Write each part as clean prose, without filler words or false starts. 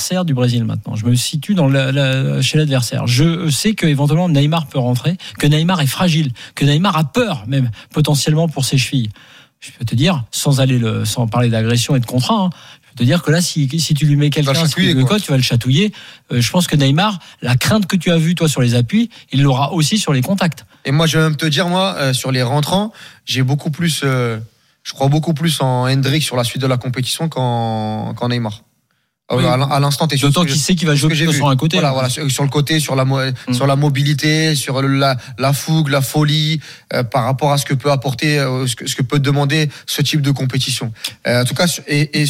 l'adversaire du Brésil maintenant. Je me situe chez l'adversaire. Je sais que éventuellement Neymar peut rentrer, que Neymar est fragile, que Neymar a peur même potentiellement pour ses chevilles. Je peux te dire, sans parler d'agression et de contrat, hein, je peux te dire que là, si tu lui mets quelqu'un tu vas le chatouiller. Je pense que Neymar, la crainte que tu as vue toi sur les appuis, il l'aura aussi sur les contacts. Et moi, je vais même te dire, sur les rentrants, j'ai beaucoup plus, je crois beaucoup plus en Hendrick sur la suite de la compétition qu'en Neymar. Oui. À l'instant, t'es sûr. D'autant qu'il sait qu'il va jouer sur un côté. Voilà, sur le côté, sur la mobilité, sur la fougue, la folie, par rapport à ce que peut apporter, ce que peut demander ce type de compétition. En tout cas, et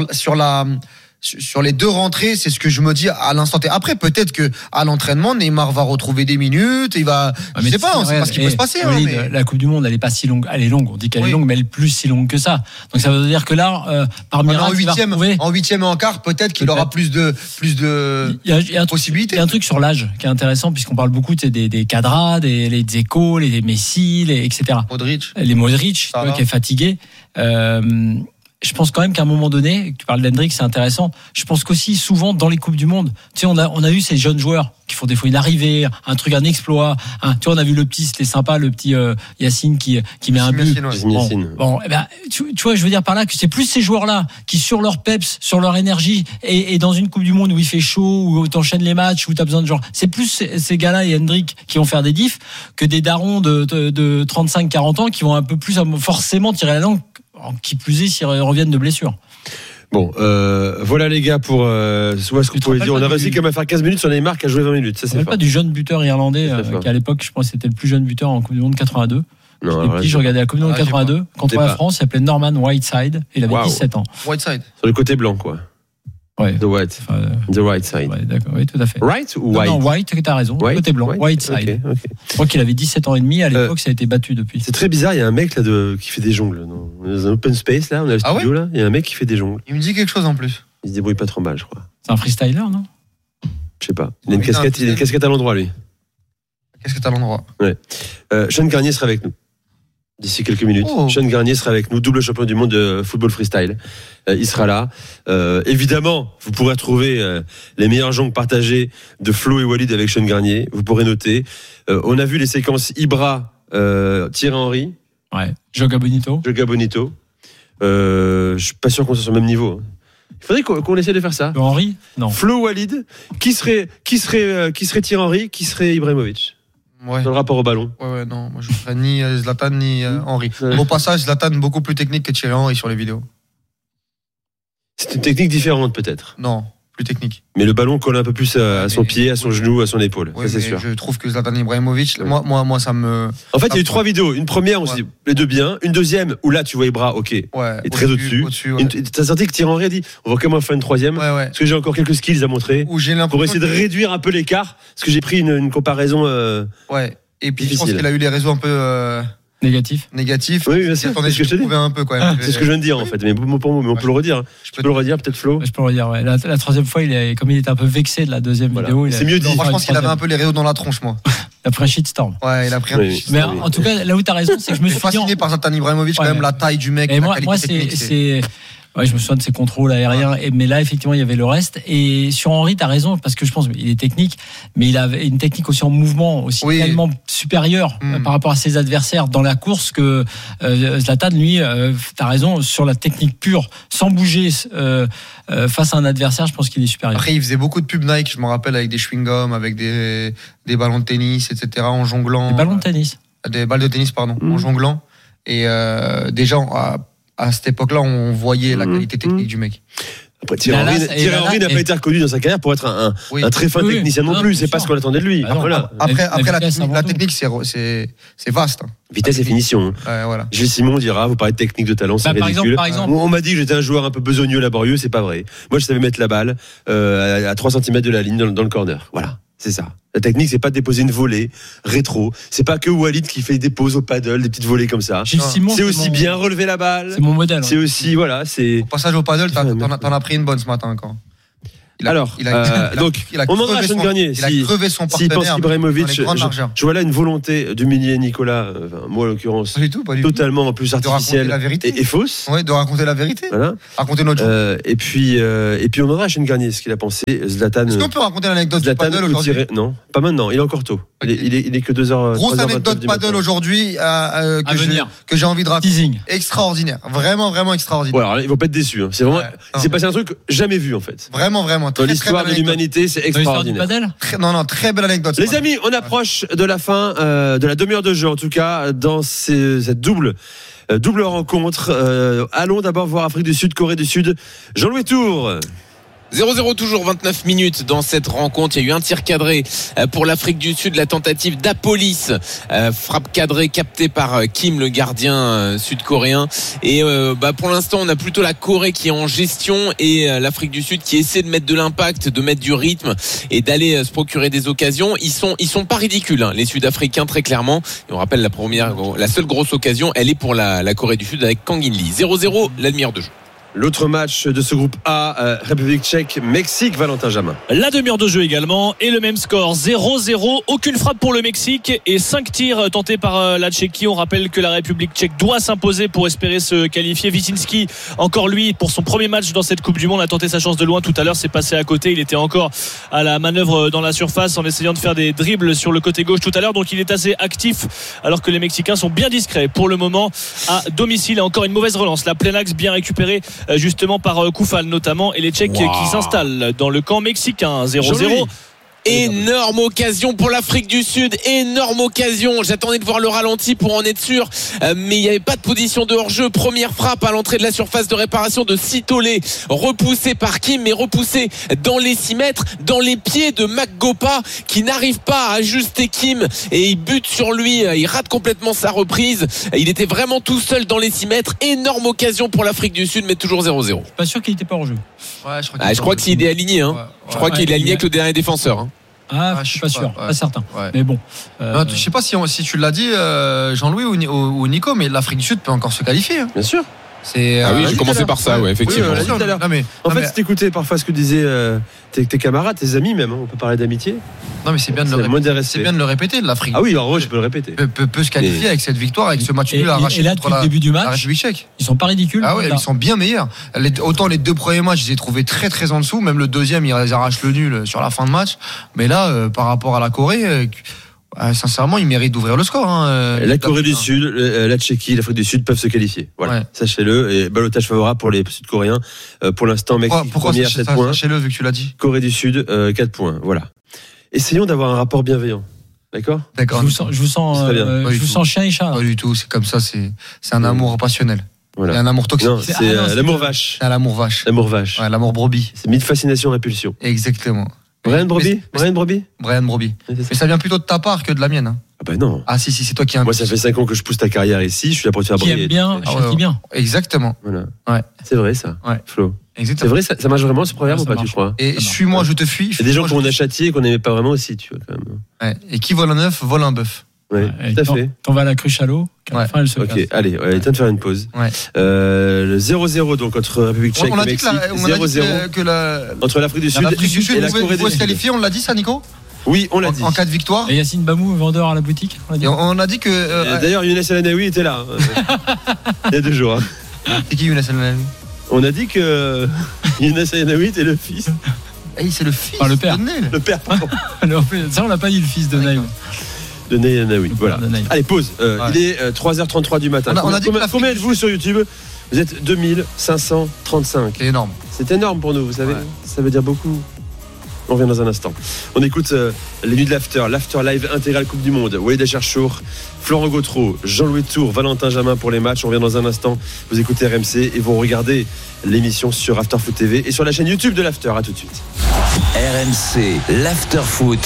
sur les deux rentrées, c'est ce que je me dis à l'instant T. Après, peut-être que à l'entraînement, Neymar va retrouver des minutes, il va, je sais pas, on sait pas ce qui peut se passer. Mais... La Coupe du Monde, elle est pas si longue, elle est longue. On dit qu'elle est longue, mais elle est plus si longue que ça. Donc ça veut dire que là, par miracle, en huitième et en quart, peut-être qu'il aura plus de possibilités. Il y a un truc sur l'âge qui est intéressant puisqu'on parle beaucoup des cadras, les Dzeko, les Messi, etc. Les Modric, qui est fatigué. Je pense quand même qu'à un moment donné, tu parles d'Hendrick, c'est intéressant. Je pense qu'aussi souvent dans les coupes du monde, tu sais, on a eu ces jeunes joueurs qui font des fois une arrivée, un exploit. Tu vois, on a vu le petit, c'était sympa, le petit Yacine qui met un but. Bon, tu vois, je veux dire par là que c'est plus ces joueurs-là qui sur leur peps, sur leur énergie, et dans une coupe du monde où il fait chaud, où t'enchaînes les matchs, où t'as besoin de genre, c'est plus ces gars-là et Hendrick qui vont faire des diffs que des darons de 35-40 ans qui vont un peu plus forcément tirer la langue. Qui plus est s'ils reviennent de blessure. Bon, voilà les gars pour ce qu'on pouvait dire. On a réussi quand même à faire 15 minutes sur Neymar qui a joué 20 minutes. Ça, c'est pas du jeune buteur irlandais qui à l'époque, je pense que c'était le plus jeune buteur en Coupe du Monde 82. Je regardais la Coupe du Monde 82 contre la France, il s'appelait Norman Whiteside et il avait 17 ans. Whiteside. Sur le côté blanc, quoi. Ouais. The right side. Ouais, d'accord, oui, tout à fait. Right ou white? Non, white, t'as raison. White? Côté blanc, white side. Okay. Je crois qu'il avait 17 ans et demi, à l'époque, ça a été battu depuis. C'est très bizarre, il y a un mec là qui fait des jongles. Dans un open space, là, on a le studio, là, il y a un mec qui fait des jongles. Il me dit quelque chose en plus. Il se débrouille pas trop mal, je crois. C'est un freestyler, non? Je sais pas. Il a une casquette à l'endroit, lui. Casquette à l'endroit. Ouais. Sean Garnier sera avec nous. D'ici quelques minutes, Sean Garnier sera avec nous, double champion du monde de football freestyle. Il sera là. Évidemment, vous pourrez retrouver les meilleurs jongles partagés de Flo et Walid avec Sean Garnier. Vous pourrez noter. On a vu les séquences Ibra, Thierry Henry. Ouais. Joga Bonito. Je suis pas sûr qu'on soit sur le même niveau. Il faudrait qu'on essaie de faire ça. Henry, non. Flo, Walid, qui serait Thierry Henry, qui serait Ibrahimovic? Ouais. Dans le rapport au ballon. Ouais, non, moi je ne ferais ni Zlatan ni Henry. Au passage, Zlatan beaucoup plus technique que Thierry Henry sur les vidéos. C'est une technique différente peut-être. Non, plus technique. Mais le ballon colle un peu plus à son pied, à son genou, à son épaule. Oui, ça c'est sûr. Je trouve que Zlatan Ibrahimovic, moi ça me. En fait, il y a eu 3 vidéos. Une première, on se dit les deux bien. Une deuxième où là tu vois Ibra, ok, et très au-dessus. T'as senti que Thierry Henry a dit on va quand même faire une troisième. Parce que j'ai encore quelques skills à montrer. Pour essayer de réduire un peu l'écart. Parce que j'ai pris une comparaison. Ouais. Et puis difficile. Je pense qu'il a eu les réseaux un peu négatifs. Oui, c'est ce que je te dis. Un peu quand même. C'est ce que je viens de dire en fait, mais mot pour mot, mais on peut le redire. Je peux le redire peut-être Flo. Je peux le redire. Ouais. La troisième fois, comme il était un peu vexé de la deuxième vidéo, c'est mieux dit. Je pense qu'il avait un peu les réseaux dans la tronche, moi. Il a pris un shitstorm. Ouais, il a pris un shitstorm. Mais en tout cas, là où t'as raison, c'est que je me suis fasciné par Zlatan Ibrahimovic, quand même la taille du mec. Et moi, c'est ouais, je me souviens de ses contrôles aériens, mais là, effectivement, il y avait le reste. Et sur Henry, t'as raison, parce que je pense qu'il est technique, mais il avait une technique aussi en mouvement, aussi tellement supérieure par rapport à ses adversaires dans la course que Zlatan, lui, t'as raison, sur la technique pure, sans bouger face à un adversaire, je pense qu'il est supérieur. Après, il faisait beaucoup de pubs Nike, je me rappelle, avec des chewing-gums, avec des ballons de tennis, etc., en jonglant. Des ballons de tennis. Des balles de tennis, pardon, en jonglant. Et déjà, à cette époque-là, on voyait la qualité technique du mec. Après, Thierry Henry n'a pas été reconnu dans sa carrière pour être un très fin technicien non plus. C'est pas ce qu'on attendait de lui. Après, la technique, c'est vaste. Vitesse et finition. Voilà. Gilles Simon dira, vous parlez de technique de talent, c'est ridicule. Par exemple, on m'a dit que j'étais un joueur un peu besogneux, laborieux, c'est pas vrai. Moi, je savais mettre la balle à 3 cm de la ligne dans le corner. Voilà. C'est ça. La technique, c'est pas de déposer une volée rétro. C'est pas que Walid qui fait des pauses au paddle, des petites volées comme ça. C'est aussi bien relever la balle. C'est mon modèle. C'est aussi, voilà, c'est. Au passage au paddle, t'en as pris une bonne ce matin encore. on demandera à Sean Garnier s'il pense qu'Ibrahimovic, je vois là une volonté d'humilier Nicolas, moi en l'occurrence, pas du tout. Totalement en plus artificielle et fausse. Oui, de raconter la vérité. Voilà. Raconter notre jour. Et puis on demandera à Sean Garnier ce qu'il a pensé. Zlatan. Est-ce qu'on peut raconter l'anecdote du paddle aujourd'hui? Non, pas maintenant. Il est encore tôt. Okay. Il est que 2h. Grosse anecdote paddle aujourd'hui que j'ai envie de raconter. Teasing. Extraordinaire. Vraiment, vraiment extraordinaire. Ouais, alors, ils vont pas être déçus. Hein. C'est vraiment, c'est passé un truc jamais vu en fait. Vraiment. Dans l'histoire de l'humanité, c'est extraordinaire. Très belle anecdote. Les amis, on approche de la fin de la demi-heure de jeu, en tout cas, dans cette double rencontre. Allons d'abord voir Afrique du Sud, Corée du Sud. Jean-Louis Tour. 0-0 toujours, 29 minutes dans cette rencontre. Il y a eu un tir cadré pour l'Afrique du Sud, la tentative d'Apolis, frappe cadrée captée par Kim, le gardien sud-coréen. Et pour l'instant, on a plutôt la Corée qui est en gestion et l'Afrique du Sud qui essaie de mettre de l'impact, de mettre du rythme et d'aller se procurer des occasions. Ils sont pas ridicules, hein, les Sud-Africains, très clairement. Et on rappelle la seule grosse occasion, elle est pour la Corée du Sud avec Kang In Lee. 0-0, la demi-heure de jeu. L'autre match de ce groupe A, République tchèque, Mexique, Valentin Jamin. La demi-heure de jeu également et le même score, 0-0. Aucune frappe pour le Mexique et 5 tirs tentés par la Tchéquie. On rappelle que la République tchèque doit s'imposer pour espérer se qualifier. Vitinski, encore lui, pour son premier match dans cette Coupe du Monde, a tenté sa chance de loin tout à l'heure. C'est passé à côté. Il était encore à la manœuvre dans la surface en essayant de faire des dribbles sur le côté gauche tout à l'heure. Donc il est assez actif alors que les Mexicains sont bien discrets pour le moment à domicile. Et encore une mauvaise relance. La plein axe bien récupérée justement par Koufal notamment et les Tchèques qui s'installent dans le camp mexicain. 0-0. Énorme occasion pour l'Afrique du Sud, énorme occasion. J'attendais de voir le ralenti pour en être sûr, mais il n'y avait pas de position de hors-jeu. Première frappe à l'entrée de la surface de réparation de Sitolé, repoussé par Kim, mais repoussé dans les 6 mètres, dans les pieds de Magopa qui n'arrive pas à ajuster Kim et il bute sur lui, il rate complètement sa reprise. Il était vraiment tout seul dans les 6 mètres. Énorme occasion pour l'Afrique du Sud, mais toujours 0-0. Pas sûr qu'il n'était pas hors jeu. Ouais, je crois qu'il est aligné. Hein. Je crois qu'il est aligné avec le dernier défenseur. Hein. Je suis pas sûr, pas certain. Mais bon. Je sais pas si tu l'as dit, Jean-Louis ou Nico, mais l'Afrique du Sud peut encore se qualifier. Hein. Bien sûr. J'ai commencé par ça, effectivement. Oui, si t'écoutais parfois ce que disaient tes camarades, tes amis même, on peut parler d'amitié. Non, mais c'est bien de le répéter. L'Afrique. Ah oui, en vrai, je peux le répéter. Peut se qualifier avec cette victoire, avec ce match nul arraché. Et là, depuis le début du match, ils sont pas ridicules. Ah oui, ils sont bien meilleurs. Autant les 2 premiers matchs, je les ai trouvés très très en dessous. Même le deuxième, ils arrachent le nul sur la fin de match. Mais là, par rapport à la Corée. Sincèrement, il mérite d'ouvrir le score. La Corée du Sud, la Tchéquie, l'Afrique du Sud peuvent se qualifier. Voilà, sachez-le. Et balotage favorable pour les Sud-Coréens. Pour l'instant, Mexique première, 7 points. Sachez-le, vu que tu l'as dit. Corée du Sud, 4 points. Voilà. Essayons d'avoir un rapport bienveillant. D'accord. Je vous sens chien et chat. Pas du tout. C'est comme ça. C'est un amour passionnel. Voilà. Et un amour toxique. Non, c'est l'amour vache. L'amour vache. L'amour vache. Ouais, l'amour brebis. C'est mythe, fascination, répulsion. Exactement. Brian Broby. Brian Broby. Mais ça vient plutôt de ta part que de la mienne. Hein. Ah bah non. Ah si, c'est toi qui. Moi, ça fait 5 ans que je pousse ta carrière ici. Je suis là pour te faire briller. Qui aime bien, châtie bien. Exactement. Voilà. Ouais. C'est vrai ça. Ouais. Flo. Exactement. C'est vrai, ça marche vraiment ce proverbe ou pas, tu crois? Et suis-moi, je te fuis. Il y a des gens qu'on a châtiés et qu'on n'aimait pas vraiment aussi, tu vois quand même. Ouais. Et qui vole un œuf vole un bœuf. Oui, tout à fait. T'en vas à la cruche à l'eau, qu'à la fin elle se casse. Ok, allez, il est temps de faire une pause. Ouais. Le 0-0 donc entre République tchèque et Mexique. 0-0 entre l'Afrique du Sud et la Corée du Sud. Se qualifier, on l'a dit ça, Nico? Oui, on l'a dit. En cas de victoire. Et Yacine Bamou, vendeur à la boutique. On a dit que. D'ailleurs, Younes El Anaoui était là. Il y a 2 jours. C'est qui Younes El Anaoui? On a dit que Younes El Anaoui était le fils. C'est le fils. Le père. De Neil. Le père. Ça, on n'a pas dit le fils de Neil. De Neil Anaoui. Voilà. Allez, pause. Il est 3h33 du matin. Combien êtes-vous sur YouTube? Vous êtes 2535. C'est énorme. C'est énorme pour nous, vous savez. Ça veut dire beaucoup. On revient dans un instant. On écoute les nuits de l'after live intégrale Coupe du Monde. Walid Acharchour, Florent Gautreau, Jean-Louis Tour, Valentin Jamin pour les matchs. On revient dans un instant. Vous écoutez RMC et vous regardez l'émission sur After Foot TV et sur la chaîne YouTube de l'After. À tout de suite. RMC, l'After Foot.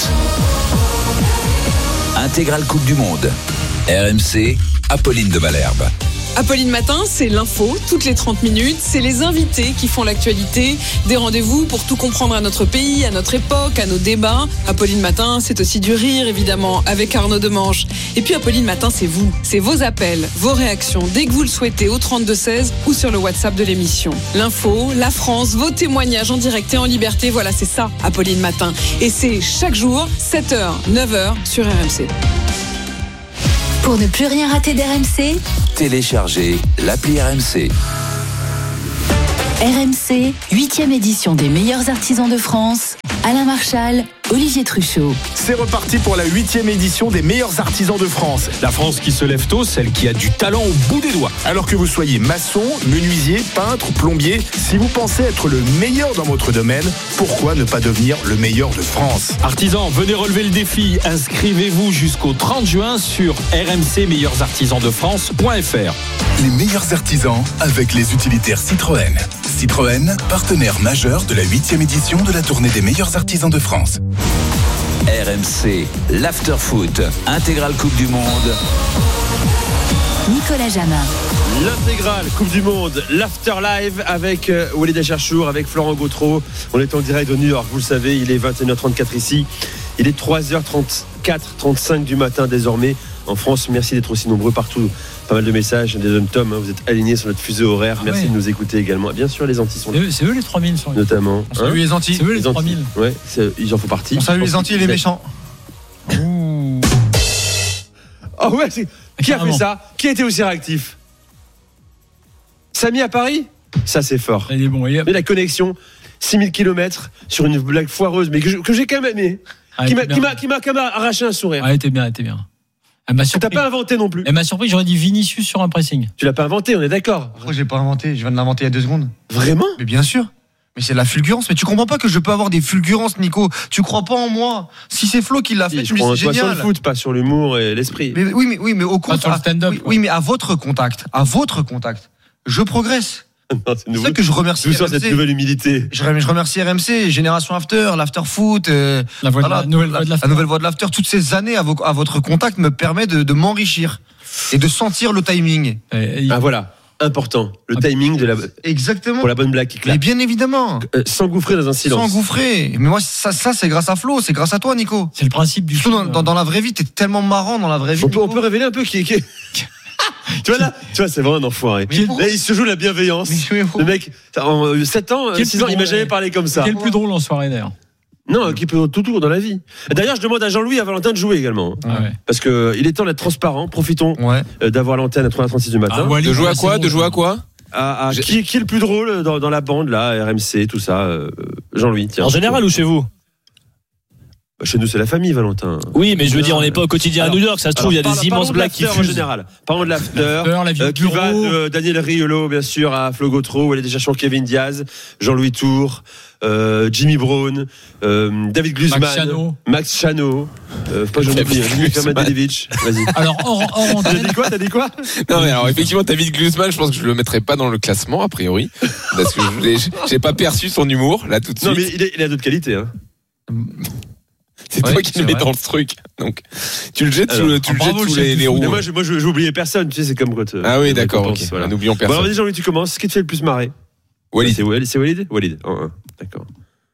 Intégrale Coupe du Monde. RMC, Apolline de Malherbe. Apolline Matin, c'est l'info, toutes les 30 minutes. C'est les invités qui font l'actualité. Des rendez-vous pour tout comprendre à notre pays, à notre époque, à nos débats. Apolline Matin, c'est aussi du rire, évidemment, avec Arnaud Demange. Et puis Apolline Matin, c'est vous. C'est vos appels, vos réactions, dès que vous le souhaitez, au 32-16 ou sur le WhatsApp de l'émission. L'info, la France, vos témoignages en direct et en liberté. Voilà, c'est ça, Apolline Matin. Et c'est chaque jour, 7h, 9h sur RMC. Pour ne plus rien rater d'RMC, Téléchargez l'appli RMC. RMC, 8e édition des meilleurs artisans de France. Alain Marchal, Olivier Truchot. C'est reparti pour la 8e édition des meilleurs artisans de France. La France qui se lève tôt, celle qui a du talent au bout des doigts. Alors que vous soyez maçon, menuisier, peintre, plombier, si vous pensez être le meilleur dans votre domaine, pourquoi ne pas devenir le meilleur de France ? Artisans, venez relever le défi. Inscrivez-vous jusqu'au 30 juin sur rmcmeilleursartisansdefrance.fr. Les meilleurs artisans avec les utilitaires Citroën. Citroën, partenaire majeur de la 8e édition de la tournée des meilleurs artisans de France. RMC, l'after-foot, intégrale Coupe du Monde. Nicolas Jamin. L'intégrale Coupe du Monde, l'After Live avec Walid Acharchour, avec Florent Gautreau. On est en direct de New York, vous le savez, il est 21h34 ici. Il est 3h35 du matin désormais en France. Merci d'être aussi nombreux partout. Pas mal de messages, des hommes Tom, vous êtes alignés sur notre fuseau horaire. Merci de nous écouter également. Bien sûr, les Antilles sont là. C'est eux les 3000 sur notamment. On salue les Antilles. C'est eux les 3000. Ouais, ils en font partie. On salue les Antilles et les méchants. Oh ouais, qui a fait ça ? Qui a été aussi réactif ? Samy à Paris ? Ça c'est fort. Il est bon. Mais la connexion, 6000 km sur une blague foireuse, mais que j'ai quand même aimé. Qui m'a quand même arraché un sourire. Elle était bien. T'as pas inventé non plus. Elle m'a surpris, j'aurais dit Vinicius sur un pressing. Tu l'as pas inventé, on est d'accord. Pourquoi j'ai pas inventé ? Je viens de l'inventer il y a 2 secondes. Vraiment ? Mais bien sûr. Mais c'est de la fulgurance. Mais tu comprends pas que je peux avoir des fulgurances, Nico. Tu crois pas en moi. Si c'est Flo qui l'a fait, tu me dis c'est génial. Sur le foot, pas sur l'humour et l'esprit. Mais oui, mais au contact. Pas sur le stand-up. Oui, mais à votre contact, je progresse. Non, c'est ça que je remercie RMC. Cette nouvelle humilité. Je remercie RMC, Génération After, l'After Foot, la nouvelle voix de l'After. Toutes ces années à votre contact me permet de m'enrichir et de sentir le timing. Voilà, important. Le timing Exactement. Pour la bonne blague qui claque. Mais bien évidemment. S'engouffrer dans un silence. S'engouffrer. Mais moi, ça c'est grâce à Flo, c'est grâce à toi, Nico. C'est le principe du Flo. Dans la vraie vie, t'es tellement marrant dans la vraie vie. On peut révéler un peu qui est. Tu vois, c'est vraiment un enfoiré. Là, il se joue la bienveillance. Le mec, en 7 ans, 6 ans, il m'a jamais parlé comme ça. Quel plus drôle en soirée d'ailleurs. Non, qui peut tout dans la vie. D'ailleurs, je demande à Jean-Louis et à Valentin de jouer également. Parce qu'il est temps d'être transparent. Profitons d'avoir l'antenne à 3h36 du matin. De jouer à quoi ? Qui est le plus drôle dans la bande, là, RMC, tout ça. Jean-Louis, tiens. En général ou chez vous ? Chez nous, c'est la famille, Valentin. Oui, mais je veux dire, on n'est pas au quotidien à New York. Ça se trouve, il y a des immenses blagues qui fusent. En général. Parlons de l'after. Qui va de Daniel Riolo, bien sûr, à Flo Gautreau. Elle est déjà sur Kevin Diaz, Jean-Louis Tour, Jimmy Brown, David Glusman, Max Chano. Pas j'en oublie, Dimitar Medvedev. Vas-y. Alors, T'as dit quoi Non, mais alors, effectivement, David Glusman, je pense que je le mettrai pas dans le classement, a priori. Parce que j'ai pas perçu son humour, là, tout de suite. Non, mais il a d'autres qualités, hein. C'est toi qui le mets dans le truc. Donc, tu le jettes sous les roues. Moi, j'ai oublié personne. Tu sais, c'est comme quand. Ah oui, d'accord. Okay. Voilà. N'oublions personne. Bon, alors, Jean-Louis, tu commences. Ce qui te fait le plus marrer ? Walid. C'est Walid ? Walid. D'accord.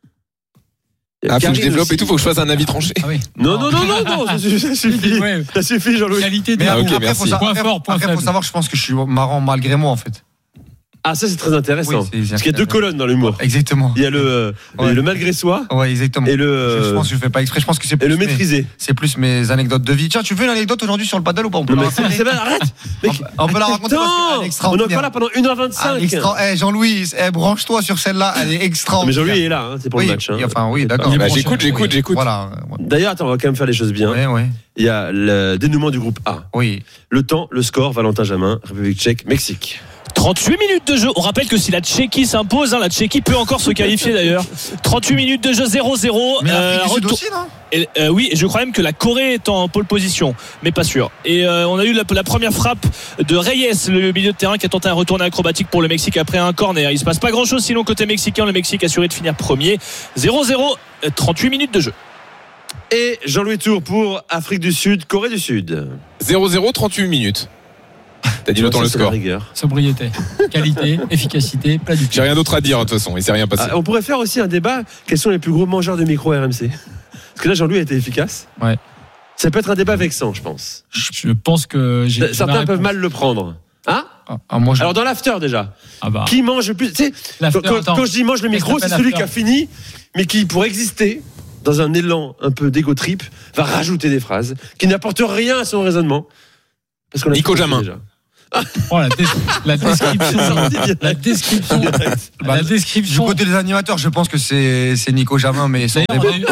Faut que je développe et tout. Faut que je fasse un avis tranché. Ah oui. Non. Ça suffit. Ça suffit, Jean-Louis. Qualité. Après, faut savoir. Je pense que je suis marrant malgré moi, en fait. Ah, ça c'est très intéressant. Parce qu'il y a 2 colonnes dans l'humour. Exactement. Il y a le malgré soi. Ouais, exactement. Et je pense que je fais pas exprès. Je pense que c'est plus. Et le maîtriser. C'est plus mes anecdotes de vie. Tiens, tu veux une anecdote aujourd'hui sur le paddle ou pas ? C'est mal, arrête. On peut la raconter parce qu'elle est on en parle là pendant 1h25. Jean-Louis, branche-toi sur celle-là. Elle est extraordinaire. Mais Jean-Louis est là, c'est pour le match. Enfin, oui, d'accord. J'écoute. Voilà. D'ailleurs, attends, on va quand même faire les choses bien. Il y a le dénouement du groupe A. Oui. Le temps, le score, Valentin Jamin, République tchèque, Mexique. 38 minutes de jeu. On rappelle que si la Tchéquie s'impose, la Tchéquie peut encore se qualifier d'ailleurs. 38 minutes de jeu, 0-0. Mais l'Afrique du Sud aussi, non ? Oui, je crois même que la Corée est en pole position, mais pas sûr. Et on a eu la première frappe de Reyes, le milieu de terrain, qui a tenté un retourné acrobatique pour le Mexique après un corner. Il se passe pas grand-chose sinon côté mexicain. Le Mexique assuré de finir premier. 0-0, 38 minutes de jeu. Et Jean-Louis Tour pour Afrique du Sud, Corée du Sud. 0-0, 38 minutes. T'as dit longtemps le score. Sobriété, qualité, efficacité, plat du pied. J'ai rien d'autre à dire de toute façon, il s'est rien passé. On pourrait faire aussi un débat. Quels sont les plus gros mangeurs de micro RMC? Parce que là, Jean-Louis a été efficace. Ouais. Ça peut être un débat vexant, je pense. Je pense que certains peuvent mal le prendre. Hein? Alors dans l'after déjà, qui mange le plus? Tu sais, quand je dis mange le micro, c'est celui qui a fini, mais qui, pour exister dans un élan un peu d'égo trip, va rajouter des phrases qui n'apportent rien à son raisonnement. Parce qu'on Nico Jamin. Oh, la description. Du côté des animateurs, je pense que c'est Nico Jamin, mais sans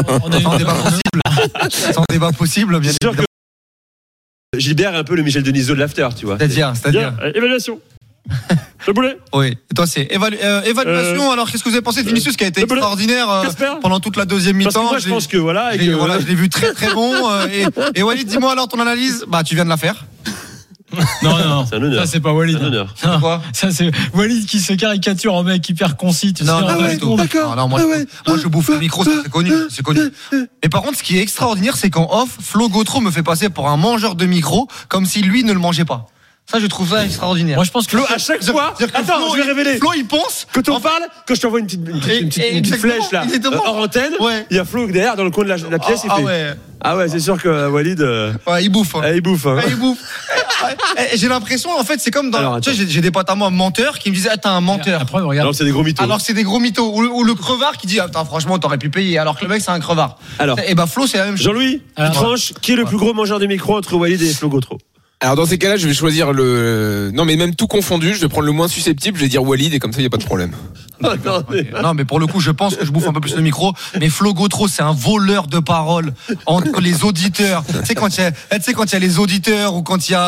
débat possible, bien sûr. Gilbert est un peu le Michel Denisot de l'after, tu vois. C'est-à-dire évaluation. Le boulet. Oui. Et toi, c'est évaluation. Alors, qu'est-ce que vous avez pensé de Vinicius qui a été extraordinaire pendant toute la deuxième mi-temps? Moi, je pense que je l'ai vu très très bon. Et Walid, dis-moi alors ton analyse. Tu viens de la faire. Non, c'est un honneur. Ça c'est pas Walid. C'est un honneur. Quoi ça c'est Walid qui se caricature en mec hyper concis. D'accord. Moi je bouffe le micro, c'est connu. Mais par contre, ce qui est extraordinaire, c'est qu'en off, Flo Gautreau me fait passer pour un mangeur de micro, comme si lui ne le mangeait pas. Ça, je trouve ça extraordinaire. Moi, je pense que Flo, à chaque fois. Attends, je vais révéler. Flo, il pense. Quand on parle, quand je t'envoie une petite flèche là, hors antenne, il y a Flo derrière dans le coin de la pièce. Ah ouais, c'est sûr que Walid. Il bouffe. Il bouffe. J'ai l'impression, en fait, c'est comme dans. Tu sais, j'ai des potes à moi menteurs qui me disaient, t'es un menteur. Après, regarde. Alors c'est des gros mythos. Alors c'est des gros mythos. Ou le crevard qui dit, franchement, t'aurais pu payer. Alors que le mec, c'est un crevard. Alors. Et Flo, c'est la même chose. Jean-Louis, tranche. Qui est le plus gros mangeur de micro entre Walid et Flo Gautreau? Alors dans ces cas-là, je vais choisir non mais même tout confondu, je vais prendre le moins susceptible, je vais dire Walid et comme ça il y a pas de problème. Non mais pour le coup, je pense que je bouffe un peu plus le micro, mais Flo Gautreau, c'est un voleur de parole entre les auditeurs. Tu sais quand il y a les auditeurs ou quand il y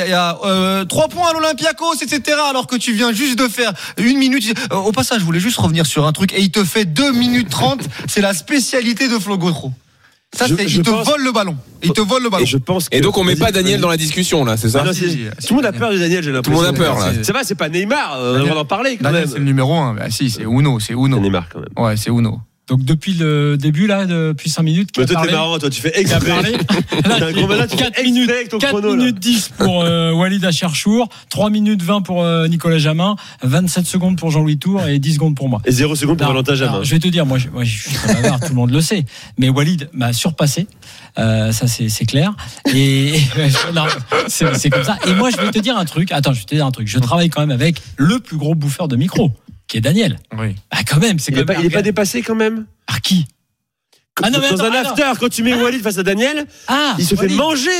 a 3 points à l'Olympiakos, etc. alors que tu viens juste de faire 1 minute. Au passage, je voulais juste revenir sur un truc et il te fait 2 minutes 30, c'est la spécialité de Flo Gautreau. Ça, il te vole le ballon. Et donc on met pas Daniel dans la discussion là, c'est ça? Tout le monde a peur de Daniel, j'ai l'impression. Tout le monde a peur là. Ça va, c'est pas Neymar, on va en parler quand même. C'est le numéro 1. Si, c'est Uno. C'est Neymar quand même. Ouais, c'est Uno. Donc depuis le début là, depuis 5 minutes. Mais toi t'es marrant, toi tu fais exprès. T'es un gros malin, tu fais 4 minutes 10 pour Walid Acharchour, 3 minutes 20 pour Nicolas Jamin, 27 secondes pour Jean-Louis Tour et 10 secondes pour moi. Et 0 secondes pour Valentin Jamin. Je vais te dire, moi je suis très bavard, tout le monde le sait. Mais Walid m'a surpassé. Ça c'est clair. Et non, c'est comme ça. Et moi je vais te dire un truc. Attends, je vais te dire un truc. Je travaille quand même avec le plus gros bouffeur de micro, qui est Daniel. Oui. Quand même, c'est il est pas dépassé quand même. Par qui? Dans un after, quand tu mets Walid face à Daniel, il se fait manger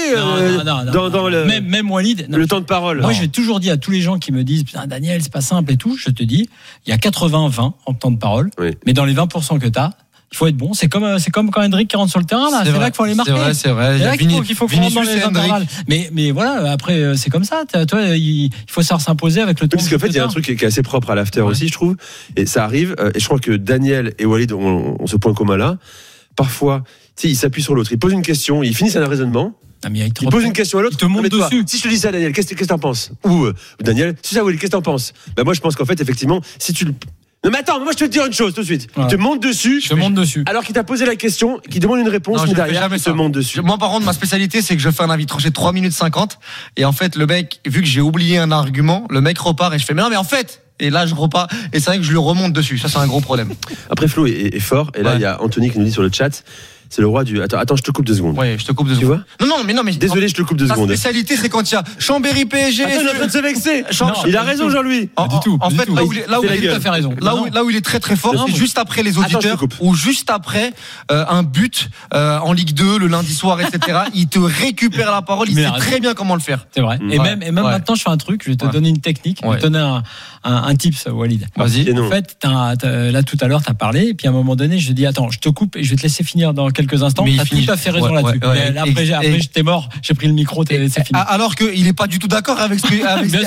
dans le même Walid. Le temps de parole. Moi, j'ai toujours dit à tous les gens qui me disent putain Daniel, c'est pas simple et tout, je te dis, il y a 80-20 en temps de parole, mais dans les 20% que t'as, il faut être bon. C'est comme quand Hendrick qui rentre sur le terrain là. C'est là qu'il faut aller marquer. C'est vrai. C'est là qu'il faut rentrer dans les intervalles. Mais voilà, après c'est comme ça. Toi, il faut savoir s'imposer avec le temps. Parce qu'en fait, il y a un truc qui est assez propre à l'after aussi, je trouve. Et ça arrive. Et je crois que Daniel et Walid ont ce point commun là. Parfois, tu sais, ils s'appuient sur l'autre. Ils posent une question, ils finissent un raisonnement. Ils posent une question à l'autre. Ils te montent dessus. Si je te dis ça, Daniel, qu'est-ce que t'en penses? Ou Daniel, si ça, Walid, qu'est-ce que t'en penses? Moi, je pense qu'en fait, effectivement, si tu Non mais attends, moi je vais te dire une chose tout de suite. Il te monte dessus. Je te monte dessus. Alors qu'il t'a posé la question, qu'il demande une réponse, mais derrière il te monte dessus. Moi par contre, ma spécialité c'est que je fais un avis tranché de 3 minutes 50 et en fait le mec, vu que j'ai oublié un argument, le mec repart et je fais mais non mais en fait. Et là je repars et c'est vrai que je lui remonte dessus. Ça c'est un gros problème. Après Flo est fort et là il y a Anthony qui nous dit sur le chat. C'est le roi du. Attends, je te coupe 2 secondes. Ouais, je te coupe 2 secondes. Tu vois non, mais. Désolé, je te coupe 2 secondes. La spécialité, c'est quand il y a Chambéry PSG. Attends, il est en train de se vexer. Il a raison, Jean-Louis. Du tout. En fait, là où il est tout à fait raison. Là où il est très très fort, c'est juste après les auditeurs ou juste après un but en Ligue 2 le lundi soir, etc. Il te récupère la parole. Il sait très bien comment le faire. C'est vrai. Et même maintenant, je fais un truc. Je vais te donner une technique. Je vais te donner un tips, Walid. Vas-y. En fait, là tout à l'heure, t'as parlé, et puis à un moment donné, je dis attends, je te coupe et je vais te laisser finir dans quelques instants. Tout à fait raison là-dessus. Après, j'étais mort, j'ai pris le micro, c'est fini. Alors qu'il n'est pas du tout d'accord avec ce que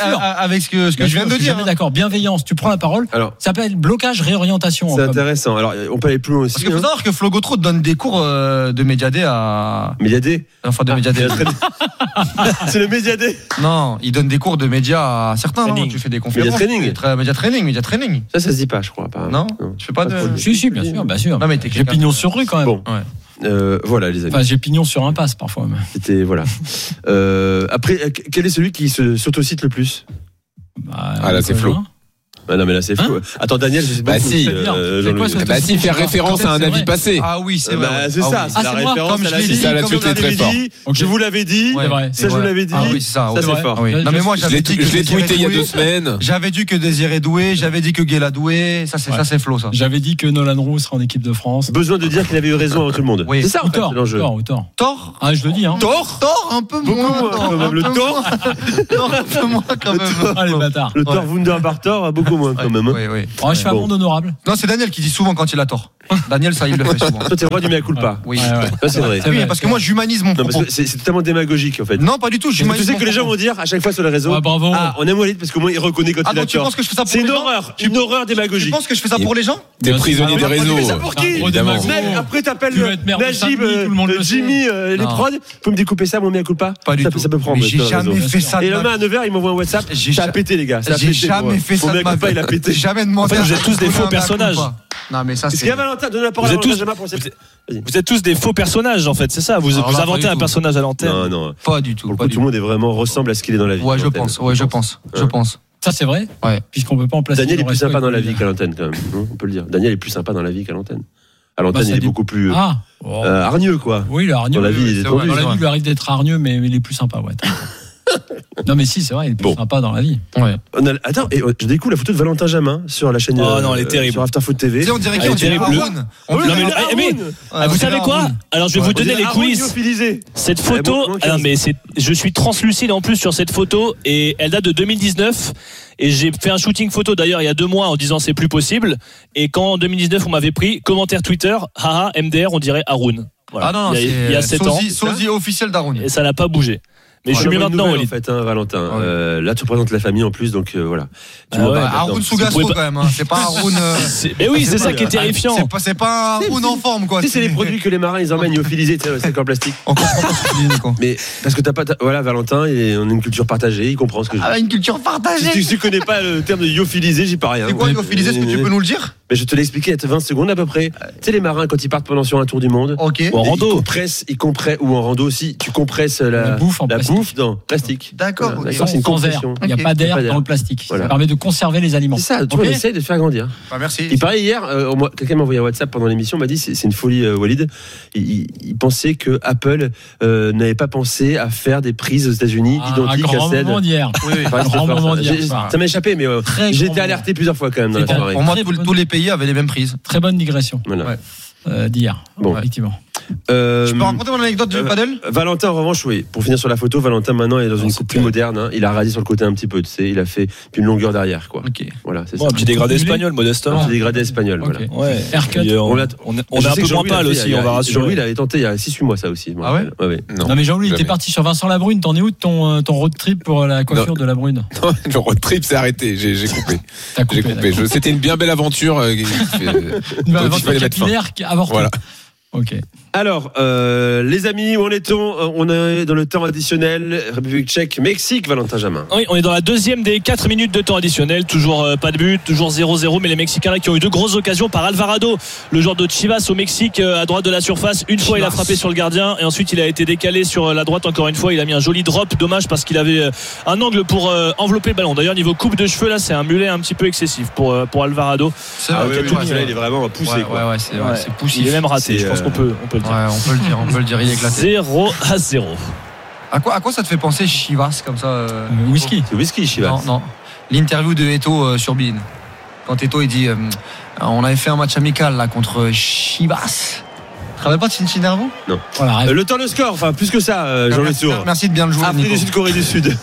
je viens de dire. Jamais d'accord. Bienveillance, tu prends la parole. Alors, ça s'appelle blocage, réorientation. C'est intéressant. Alors, on peut aller plus loin aussi. Parce qu'il faut savoir que Flo Gautreau donne des cours de médiadé à. Médiadé. Enfin, de médiadé. C'est le médiadé. Non, il donne des cours de médias à certains. Non, tu fais des conférences. Média training. Ça se dit pas, je crois. Non, tu fais pas de. Si, bien sûr. Non, mais j'ai pignon sur rue quand même. Bon. Voilà les amis. Enfin, j'ai pignon sur un passe parfois. Mais... C'était voilà. Après, quel est celui qui s'autocite le plus? Là c'est Flo. Ah non mais là c'est fou. Attends Daniel, je sais pas. Si faire référence à un avis passé. Ah oui, c'est vrai. C'est ça, c'est la référence à la vie. Ça là-dessus t'es très fort. Je vous l'avais dit. Ça je vous l'avais dit. Ah oui, c'est ça. Ça c'est fort. Non mais moi je l'ai tweeté il y a 2 semaines. J'avais dit que Désiré doué, j'avais dit que Guéla doué, ça c'est Flo ça. J'avais dit que Nolan Roux sera en équipe de France. Besoin de dire qu'il avait eu raison à tout le monde. Oui. C'est ça en fait l'enjeu. Tort. Ah je le dis hein. Tort un peu moins. Le tort un peu moins quand même. Ah les bâtards. Le tort Wunderbar beaucoup moins quand même. Oui. Je fais un monde honorable. Non, c'est Daniel qui dit souvent quand il a tort. Daniel, ça, il le fait souvent. Toi, t'es roi du mea culpa. Oui, c'est vrai. Oui, parce que moi, j'humanise mon propos. C'est totalement démagogique, en fait. Non, pas du tout. Tu sais que les gens vont dire à chaque fois sur les réseaux. Bravo. On aime Walid parce qu'au moins il reconnaît quand il a tort. Tu penses que je fais ça pour les gens? C'est une horreur démagogique. Tu penses que je fais ça pour les gens? T'es prisonnier des réseaux. Mais ça pour qui? Après, t'appelles Najib, Jimmy, les prods. Vous pouvez me découper ça, mon mea culpa? Pas du tout. Ça peut prendre. J'ai jamais fait ça. Et le matin à 9h, il m'envoie un WhatsApp. Ça a pété, les gars. J'ai jamais fait ça. Mon mea culpa, il a pété. Jamais demandé. Vous êtes tous des faux personnages. Non, mais ça, c'est. Est-ce qu'il y a Valentin? Donne la parole à Benjamin pour cette. Vous êtes tous des faux personnages en fait, c'est ça. Vous inventez un personnage à l'antenne. Non. Pas du tout. Pour le coup, tout le monde est vraiment ressemble à ce qu'il est dans la vie. Ouais, je pense. Ça c'est vrai. Ouais. Puisqu'on peut pas en placer. Daniel est plus sympa dans la vie qu'à l'antenne quand même. On peut le dire. Daniel est plus sympa dans la vie qu'à l'antenne. À l'antenne, il est beaucoup plus hargneux quoi. Oui, il est hargneux. Dans la vie, il est tendu. Dans la vie, il lui arrive d'être hargneux, mais il est plus sympa, ouais. Non mais si, c'est vrai, il est plus sympa dans la vie. Ouais. Attends, je découvre la photo de Valentin Jamin sur la chaîne. Non, elle est terrible. Sur Afterfoot TV. Tu sais, on dirait qu'il est Haroun. Vous savez quoi? Alors je vais vous donner les quiz. Cette photo, je suis translucide en plus sur cette photo et elle date de 2019. Et j'ai fait un shooting photo d'ailleurs il y a 2 mois en disant c'est plus possible. Et quand en 2019 on m'avait pris, commentaire Twitter, haha, MDR, on dirait Haroun. Voilà. Ah non, il y a 7 ans. Sosie officiel d'Haroun. Et ça n'a pas bougé. Mais je suis mieux maintenant, en fait, Valentin. Là, tu représentes la famille en plus, donc voilà. Haroun sous gastro quand même. C'est pas Haroun. Mais oui, c'est ça qui est terrifiant. C'est pas un Haroun en forme, quoi. C'est les produits que les marins ils emmènent lyophilisés, tu sais, c'est en plastique. On comprend pas ce que tu dis, mais parce que t'as pas. Voilà, Valentin, on a une culture partagée, il comprend ce que je dis. Ah, une culture partagée. Si tu connais pas le terme de lyophilisé, j'y pas rien. C'est quoi lyophilisé? Est-ce que tu peux nous le dire? Mais je te l'ai expliqué il y a 20 secondes à peu près. Tu sais, les marins, quand ils partent pendant sur un tour du monde, ou en rando, ou en rando aussi, tu compresses la bouffe dans plastique. D'accord. Voilà. C'est une compression. Il n'y a pas d'air dans le plastique. Ça permet de conserver les aliments. C'est ça, on essaye de faire grandir. Merci. Il paraît hier, quelqu'un m'a envoyé un WhatsApp pendant l'émission, m'a dit c'est une folie, Walid. Il pensait que Apple n'avait pas pensé à faire des prises aux États-Unis identiques à celles. Un grand moment d'hier. Ça m'a échappé, mais j'ai été alerté plusieurs fois quand même dans la soirée. Pour moi, tous les pays avaient les mêmes prises. Très bonne digression. Voilà. D'hier. Bon, effectivement. Je peux raconter mon anecdote du paddle? Valentin, en revanche, oui. Pour finir sur la photo, Valentin maintenant est dans une coupe plus moderne. Hein. Il a rasé sur le côté un petit peu, tu sais. Il a fait une longueur derrière, quoi. Ok. Voilà, c'est ça. Un petit dégradé espagnol, modestement. Un petit dégradé espagnol, voilà. Ouais. Haircut. On est un peu moins pâle aussi, on va rassurer. Jean-Louis, il avait tenté il y a 6-8 mois, ça aussi. Ah ouais? Non, mais Jean-Louis, il était parti sur Vincent Labrune. T'en es où de ton road trip pour la coiffure de Labrune? Non, le road trip, c'est arrêté. J'ai coupé. J'ai coupé. C'était une bien belle aventure. Une aventure capillaire qui avorte. Voilà. Ok. Alors, les amis, où en est-on? On est dans le temps additionnel. République tchèque, Mexique, Valentin Jamin. Oui, on est dans la deuxième des 4 minutes de temps additionnel. Toujours pas de but, toujours 0-0. Mais les Mexicains là qui ont eu 2 grosses occasions par Alvarado, le joueur de Chivas au Mexique, à droite de la surface. Une fois, il a frappé sur le gardien et ensuite il a été décalé sur la droite. Encore une fois, il a mis un joli drop. Dommage parce qu'il avait un angle pour envelopper le ballon. D'ailleurs, niveau coupe de cheveux, là, c'est un mulet un petit peu excessif pour Alvarado. Il est vraiment poussé. Ouais, c'est poussé. Il est même raté. Je pense qu'on peut le dire. Ouais, on peut le dire, il est éclaté. 0-0. À quoi ça te fait penser Chivas comme ça? Whisky. C'est whisky, Chivas. Non. L'interview de Eto'o sur Bein. Quand Eto'o il dit on avait fait un match amical là contre Chivas. Tu te rappelles pas de Cincinnati? Non. Voilà, le temps, le score, enfin plus que ça, Jean-Louis Tour. Merci de bien le jouer. Afrique du Sud, Corée du Sud.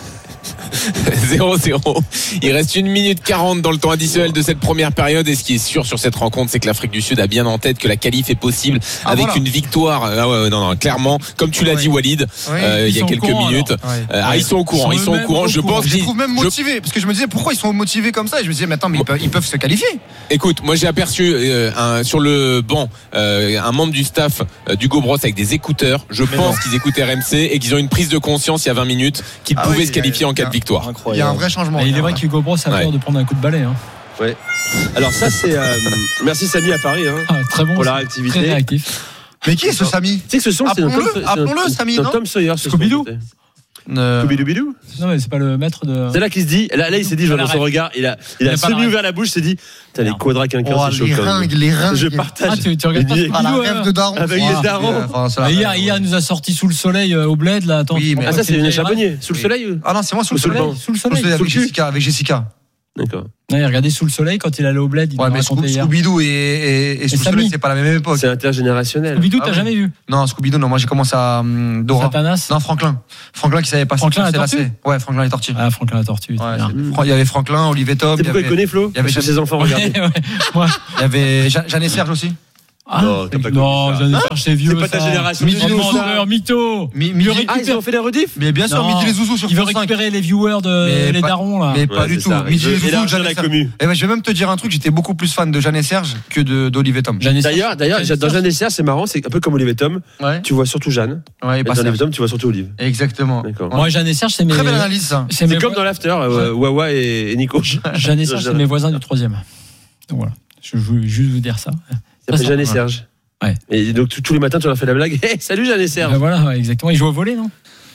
0-0. Il reste 1 minute 40 dans le temps additionnel de cette première période. Et ce qui est sûr sur cette rencontre, c'est que l'Afrique du Sud a bien en tête que la qualif est possible avec une victoire. Non, clairement, comme tu l'as dit, Walid, il y a quelques minutes. Ils sont au courant. Je pense qu'ils trouve même motivés. Parce que je me disais pourquoi ils sont motivés comme ça. Et je me disais mais attends, mais ils peuvent se qualifier. Écoute, moi j'ai aperçu sur le banc un membre du staff d'Hugo Bross avec des écouteurs. Je pense qu'ils écoutent RMC et qu'ils ont une prise de conscience il y a 20 minutes qu'ils pouvaient se qualifier en cas de victoire. Il y a un vrai changement. Il est vrai qu'Hugo Bross a peur de prendre un coup de balai. Ouais. Alors ça c'est merci Samy à Paris très bon, pour la réactivité. Très réactif. Mais qui est ce Samy? Tu sais que ce son, c'est appelons-le Samy, non? Tom Sawyer. Scooby-Doo. Scooby-Doo. Non, mais c'est pas le maître de. C'est là qu'il se dit. Là, il s'est dit, je vois dans son regard, il a semi-ouvert la bouche, il s'est dit, t'as les quadras quinquins, c'est chaud. Les ringues. Je partage. Tu regardes pas la rêve de daron. Avec les darons. Hier, il nous a sorti Sous le soleil au bled, là. Attends. Oui, mais ça, c'est une charbonnier. Sous le soleil? Ah non, c'est moi sous le soleil. Sous le soleil. Avec Jessica. D'accord. Non, regardez Sous le soleil quand il allait au bled. Ouais, mais Scooby-Doo et Sous le soleil, c'est pas la même époque. C'est intergénérationnel. Scooby-Doo, t'as jamais vu? Non, Scooby-Doo, non, moi j'ai commencé à Dora. Satanas? Non, Franklin. Franklin qui savait pas Franklin la tortue? Ouais, Franklin les tortues. Ah, Franklin la tortue. Il y avait Franklin, Olivier Tom. C'est pourquoi il connaît Flo? Il y avait ses enfants, regardez. Il y avait Jeanne et Serge aussi. Non, t'as pas connu ça. C'est vieux. C'est pas ta génération. Mytho. Ils ont fait des rediffs? Mais bien sûr, Midi les Zouzous sur France 5. Il veut récupérer les viewers de les darons là. Mais pas du tout. Midi les Zouzous, Jeanne et Serge. Et ben je vais même te dire un truc, j'étais beaucoup plus fan de Jeanne et Serge que d'Olivier Tom. D'ailleurs, dans Jeanne et Serge, c'est marrant, c'est un peu comme Olivier Tom. Tu vois surtout Jeanne. Et dans Olivier Tom, tu vois surtout Olive. Exactement. Moi, Jeanne et Serge, c'est mes. Très belle analyse ça. C'est comme dans l'after, Wawa et Nico. Jeanne et Serge, c'est mes voisins du 3e. Donc voilà. Je veux juste vous dire ça. Ça s'appelle Jeanne et Serge. Ouais. Et donc tous les matins tu leur fais la blague. Hey, salut Jeanne et Serge. Voilà, exactement. Ils jouent au volley, non?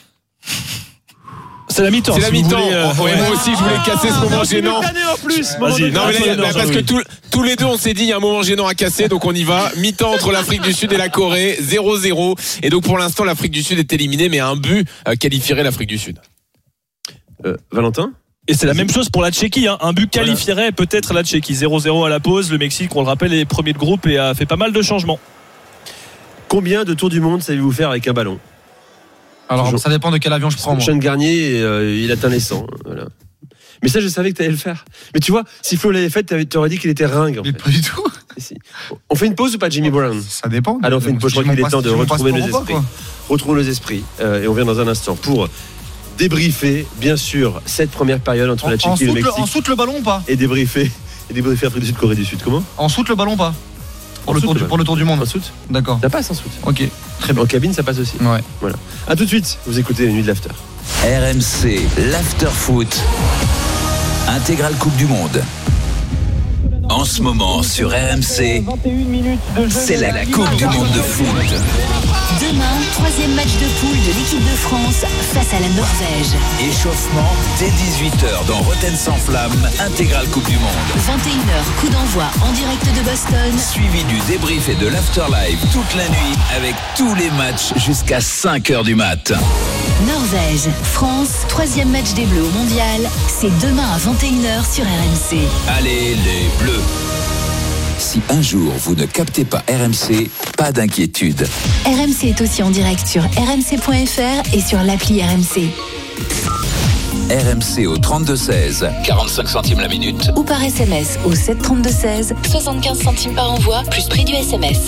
C'est la mi-temps. C'est la mi-temps. Moi aussi, je voulais casser ce moment gênant. En plus. Vas-y. Non, mais parce que tous les deux, on s'est dit, il y a un moment gênant à casser, donc on y va. Mi-temps entre l'Afrique du Sud et la Corée, 0-0. Et donc pour l'instant, l'Afrique du Sud est éliminée, mais un but qualifierait l'Afrique du Sud. Valentin? Et c'est la même chose pour la Tchéquie. Un but qualifierait peut-être la Tchéquie. 0-0 à la pause. Le Mexique, on le rappelle, est premier de groupe et a fait pas mal de changements. Combien de tours du monde savez-vous faire avec un ballon? Alors, ça dépend de quel avion je prends. Sean Garnier, il atteint les 100. Voilà. Mais ça, je savais que tu allais le faire. Mais tu vois, si Flo l'avait fait, tu aurais dit qu'il était ringue. Mais pas du tout. On fait une pause ou pas, Jimmy Brown? Ça dépend. Allez, on fait une pause. Je crois qu'il est temps de retrouver nos esprits. Retrouvons nos esprits. Et on revient dans un instant pour débriefer, bien sûr, cette première période entre la Tchéquie et le Mexique. En soute le ballon ou pas? Et débriefer Afrique du Sud, Corée du Sud. Comment? En soute le ballon ou pas? Pour le tour du monde. En soute? D'accord. Ça passe en soute. Ok. Très bien. En cabine, ça passe aussi. Ouais. Voilà. À tout de suite. Vous écoutez les Nuits de l'After. RMC, l'After Foot. Intégrale Coupe du Monde. En ce moment sur RMC, c'est la Coupe du Monde de foot. Demain, 3e match de poule de l'équipe de France face à la Norvège. Échauffement dès 18h dans Rotten sans flamme, intégrale Coupe du Monde. 21h, coup d'envoi en direct de Boston. Suivi du débrief et de l'afterlive toute la nuit avec tous les matchs jusqu'à 5h du mat. Norvège, France, 3e match des Bleus au Mondial. C'est demain à 21h sur RMC. Allez les Bleus! Si un jour vous ne captez pas RMC, pas d'inquiétude. RMC est aussi en direct sur rmc.fr et sur l'appli RMC. RMC au 32-16, 45 centimes la minute. Ou par SMS au 732-16, 75 centimes par envoi, plus prix du SMS.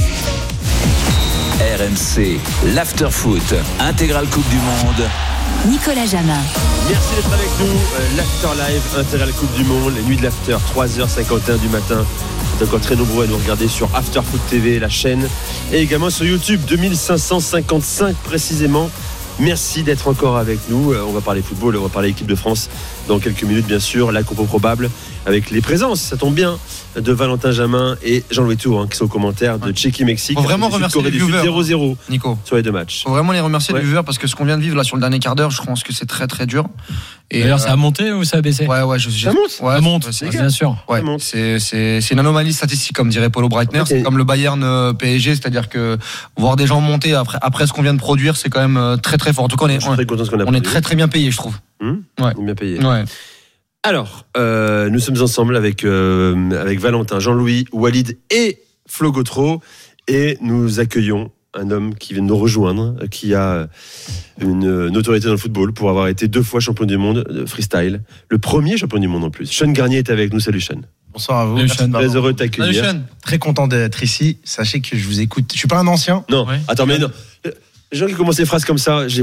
RMC, l'After Foot, intégrale Coupe du Monde. Nicolas Jamin. Merci d'être avec nous. L'After Live, intégrale Coupe du Monde, les Nuits de l'After, 3h51 du matin. Vous êtes encore très nombreux à nous regarder sur After Foot TV, la chaîne, et également sur YouTube, 2555 précisément. Merci d'être encore avec nous. On va parler football, on va parler équipe de France dans quelques minutes, bien sûr. La compo probable avec les présences, ça tombe bien, de Valentin Jamin et Jean-Louis Tour, qui sont aux commentaires de Tchéquie-Mexique. Faut vraiment remercier les viewers. 0-0 Nico. Sur les deux matchs. Faut vraiment les remercier les viewers parce que ce qu'on vient de vivre là sur le dernier quart d'heure, je pense que c'est très très dur. Et d'ailleurs, ça a monté ou ça a baissé? Ouais, ça monte. Ouais, ça monte, bien sûr. Ouais, c'est une anomalie statistique, comme dirait Paulo Breitner. C'est comme le Bayern PSG, c'est-à-dire que voir des gens monter après ce qu'on vient de produire, c'est quand même très très fort. En tout cas, on est très très bien payé, je trouve. Ouais. Bien payé. Ouais. Alors, nous sommes ensemble avec Valentin, Jean-Louis, Walid et Flo Gautreau, et nous accueillons un homme qui vient de nous rejoindre, qui a une notoriété dans le football pour avoir été 2 fois champion du monde de freestyle, le premier champion du monde en plus. Sean Garnier est avec nous. Salut Sean. Bonsoir à vous. Très heureux de t'accueillir. Salut Sean. Très content d'être ici. Sachez que je vous écoute. Je suis pas un ancien. Non, attends, mais non. Les gens qui commencent des phrases comme ça, je les crois pas.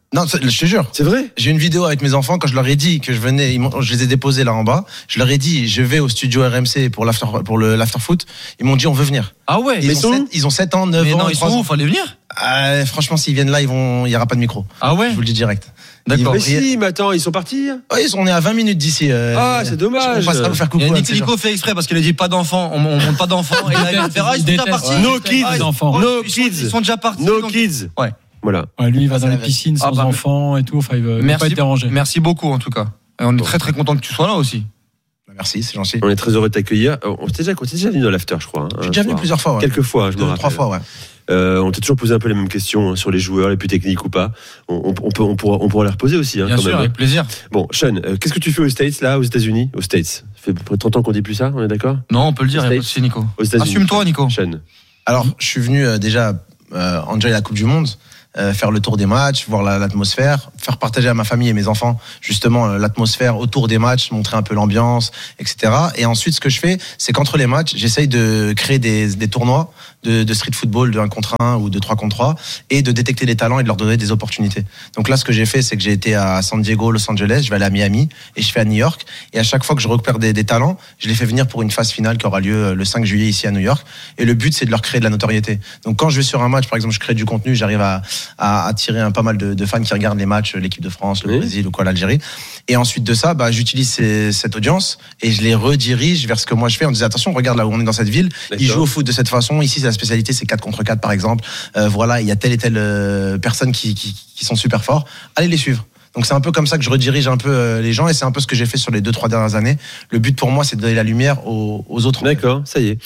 Non, je te jure. C'est vrai. J'ai une vidéo avec mes enfants quand je leur ai dit que je venais, je les ai déposés là en bas. Je leur ai dit, je vais au studio RMC pour l'after foot. Ils m'ont dit, on veut venir. Ah ouais. Ils ont 7 ans, 9 mais ans. Non, ils sont où? Fallait venir. Franchement, s'ils viennent là, il y aura pas de micro. Ah ouais. Je vous le dis direct. D'accord. Mais si, mais attends, ils sont partis. Oui, on est à 20 minutes d'ici. C'est dommage. On passera vous faire coucou. Nico fait exprès parce qu'il a dit pas d'enfants, on monte pas d'enfants. Et là, il fait, ils sont déjà partis. No kids. No kids. Ils sont déjà partis. No kids. Ouais. Voilà. Ouais, lui, il va dans les piscines sans enfants et tout. Enfin, il veut pas être dérangé. Merci beaucoup, en tout cas. Et on est très très content que tu sois là aussi. Merci, c'est gentil. On est très heureux de t'accueillir. On t'est déjà venu dans l'after, je crois. Je suis déjà venu plusieurs fois. Quelques fois, je me rappelle. 3 fois, ouais. On t'a toujours posé un peu les mêmes questions sur les joueurs, les plus techniques ou pas. On pourra les reposer aussi. Bien sûr, avec plaisir. Bon, Sean, qu'est-ce que tu fais aux States, là, aux États-Unis? Aux States. Ça fait à peu près 30 ans qu'on dit plus ça, on est d'accord? Non, on peut le dire, il n'y a pas de souci, Nico. Assume-toi, Nico. Sean. Alors, je suis venu déjà enjoy la Coupe du Monde. Faire le tour des matchs, voir l'atmosphère, faire partager à ma famille et mes enfants justement l'atmosphère autour des matchs, montrer un peu l'ambiance, etc. Et ensuite, ce que je fais, c'est qu'entre les matchs, j'essaye de créer des tournois de street football de 1 contre 1 ou de 3 contre 3 et de détecter des talents et de leur donner des opportunités. Donc là, ce que j'ai fait, c'est que j'ai été à San Diego, Los Angeles, je vais aller à Miami et je fais à New York. Et à chaque fois que je récupère des talents, je les fais venir pour une phase finale qui aura lieu le 5 juillet ici à New York. Et le but, c'est de leur créer de la notoriété. Donc quand je vais sur un match, par exemple, je crée du contenu, j'arrive à attirer pas mal de fans qui regardent les matchs, l'équipe de France, le Brésil ou quoi, l'Algérie. Et ensuite de ça, j'utilise cette audience et je les redirige vers ce que moi je fais en disant attention, regarde là où on est dans cette ville, ils jouent au foot de cette façon, ici la spécialité c'est 4 contre 4 par exemple, voilà, il y a telle et telle personnes qui sont super forts, allez les suivre. Donc c'est un peu comme ça que je redirige un peu les gens et c'est un peu ce que j'ai fait sur les 2-3 dernières années. Le but pour moi c'est de donner la lumière aux autres. D'accord, ça y est.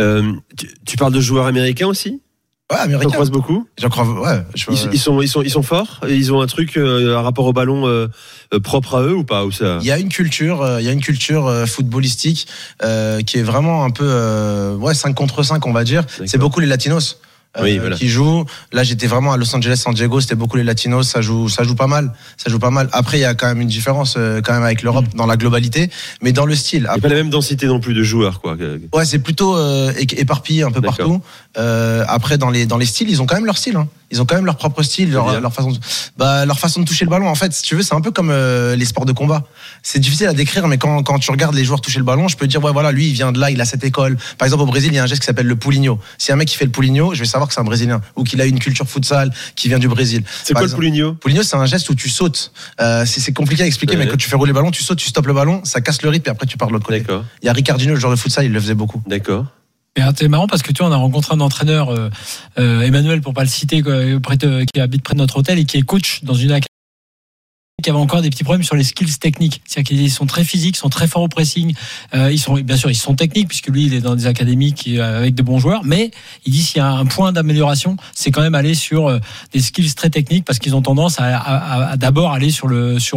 Tu parles de joueurs américains aussi? Ouais, américains. J'en croise beaucoup. J'en croise, ouais. Ils sont forts. Et ils ont un truc à rapport au ballon propre à eux ou pas ou ça. Il y a une culture, footballistique qui est vraiment un peu 5 contre 5 on va dire. D'accord. C'est beaucoup les latinos. Qui jouent. Là, j'étais vraiment à Los Angeles, San Diego, c'était beaucoup les latinos, ça joue pas mal. Après, il y a quand même une différence quand même avec l'Europe dans la globalité, mais dans le style. Il n'y a pas la même densité non plus de joueurs, quoi. Ouais, c'est plutôt éparpillé un peu partout. Après, dans les styles, ils ont quand même leur style. Hein. Ils ont quand même leur propre style, leur façon de toucher le ballon. En fait, si tu veux, c'est un peu comme les sports de combat. C'est difficile à décrire, mais quand tu regardes les joueurs toucher le ballon, je peux te dire, ouais, voilà, lui, il vient de là, il a cette école. Par exemple, au Brésil, il y a un geste qui s'appelle le pulinho. Si un mec qui fait le pulinho, je vais savoir que c'est un Brésilien ou qu'il a une culture futsal qui vient du Brésil. C'est quoi le pulinho? Pulinho, c'est un geste où tu sautes. C'est compliqué à expliquer, mais quand tu fais rouler le ballon, tu sautes, tu stoppes le ballon, ça casse le rythme et après tu pars de l'autre côté. D'accord. Il y a Ricardinho, le joueur de futsal, il le faisait beaucoup. D'accord. Et c'est marrant parce que tu vois, on a rencontré un entraîneur, Emmanuel, pour pas le citer, qui habite près de notre hôtel et qui est coach dans une académie qui avait encore des petits problèmes sur les skills techniques. C'est-à-dire qu'ils sont très physiques, sont très forts au pressing. Ils sont techniques puisque lui, il est dans des académies avec de bons joueurs. Mais il dit s'il y a un point d'amélioration, c'est quand même aller sur des skills très techniques parce qu'ils ont tendance à d'abord aller sur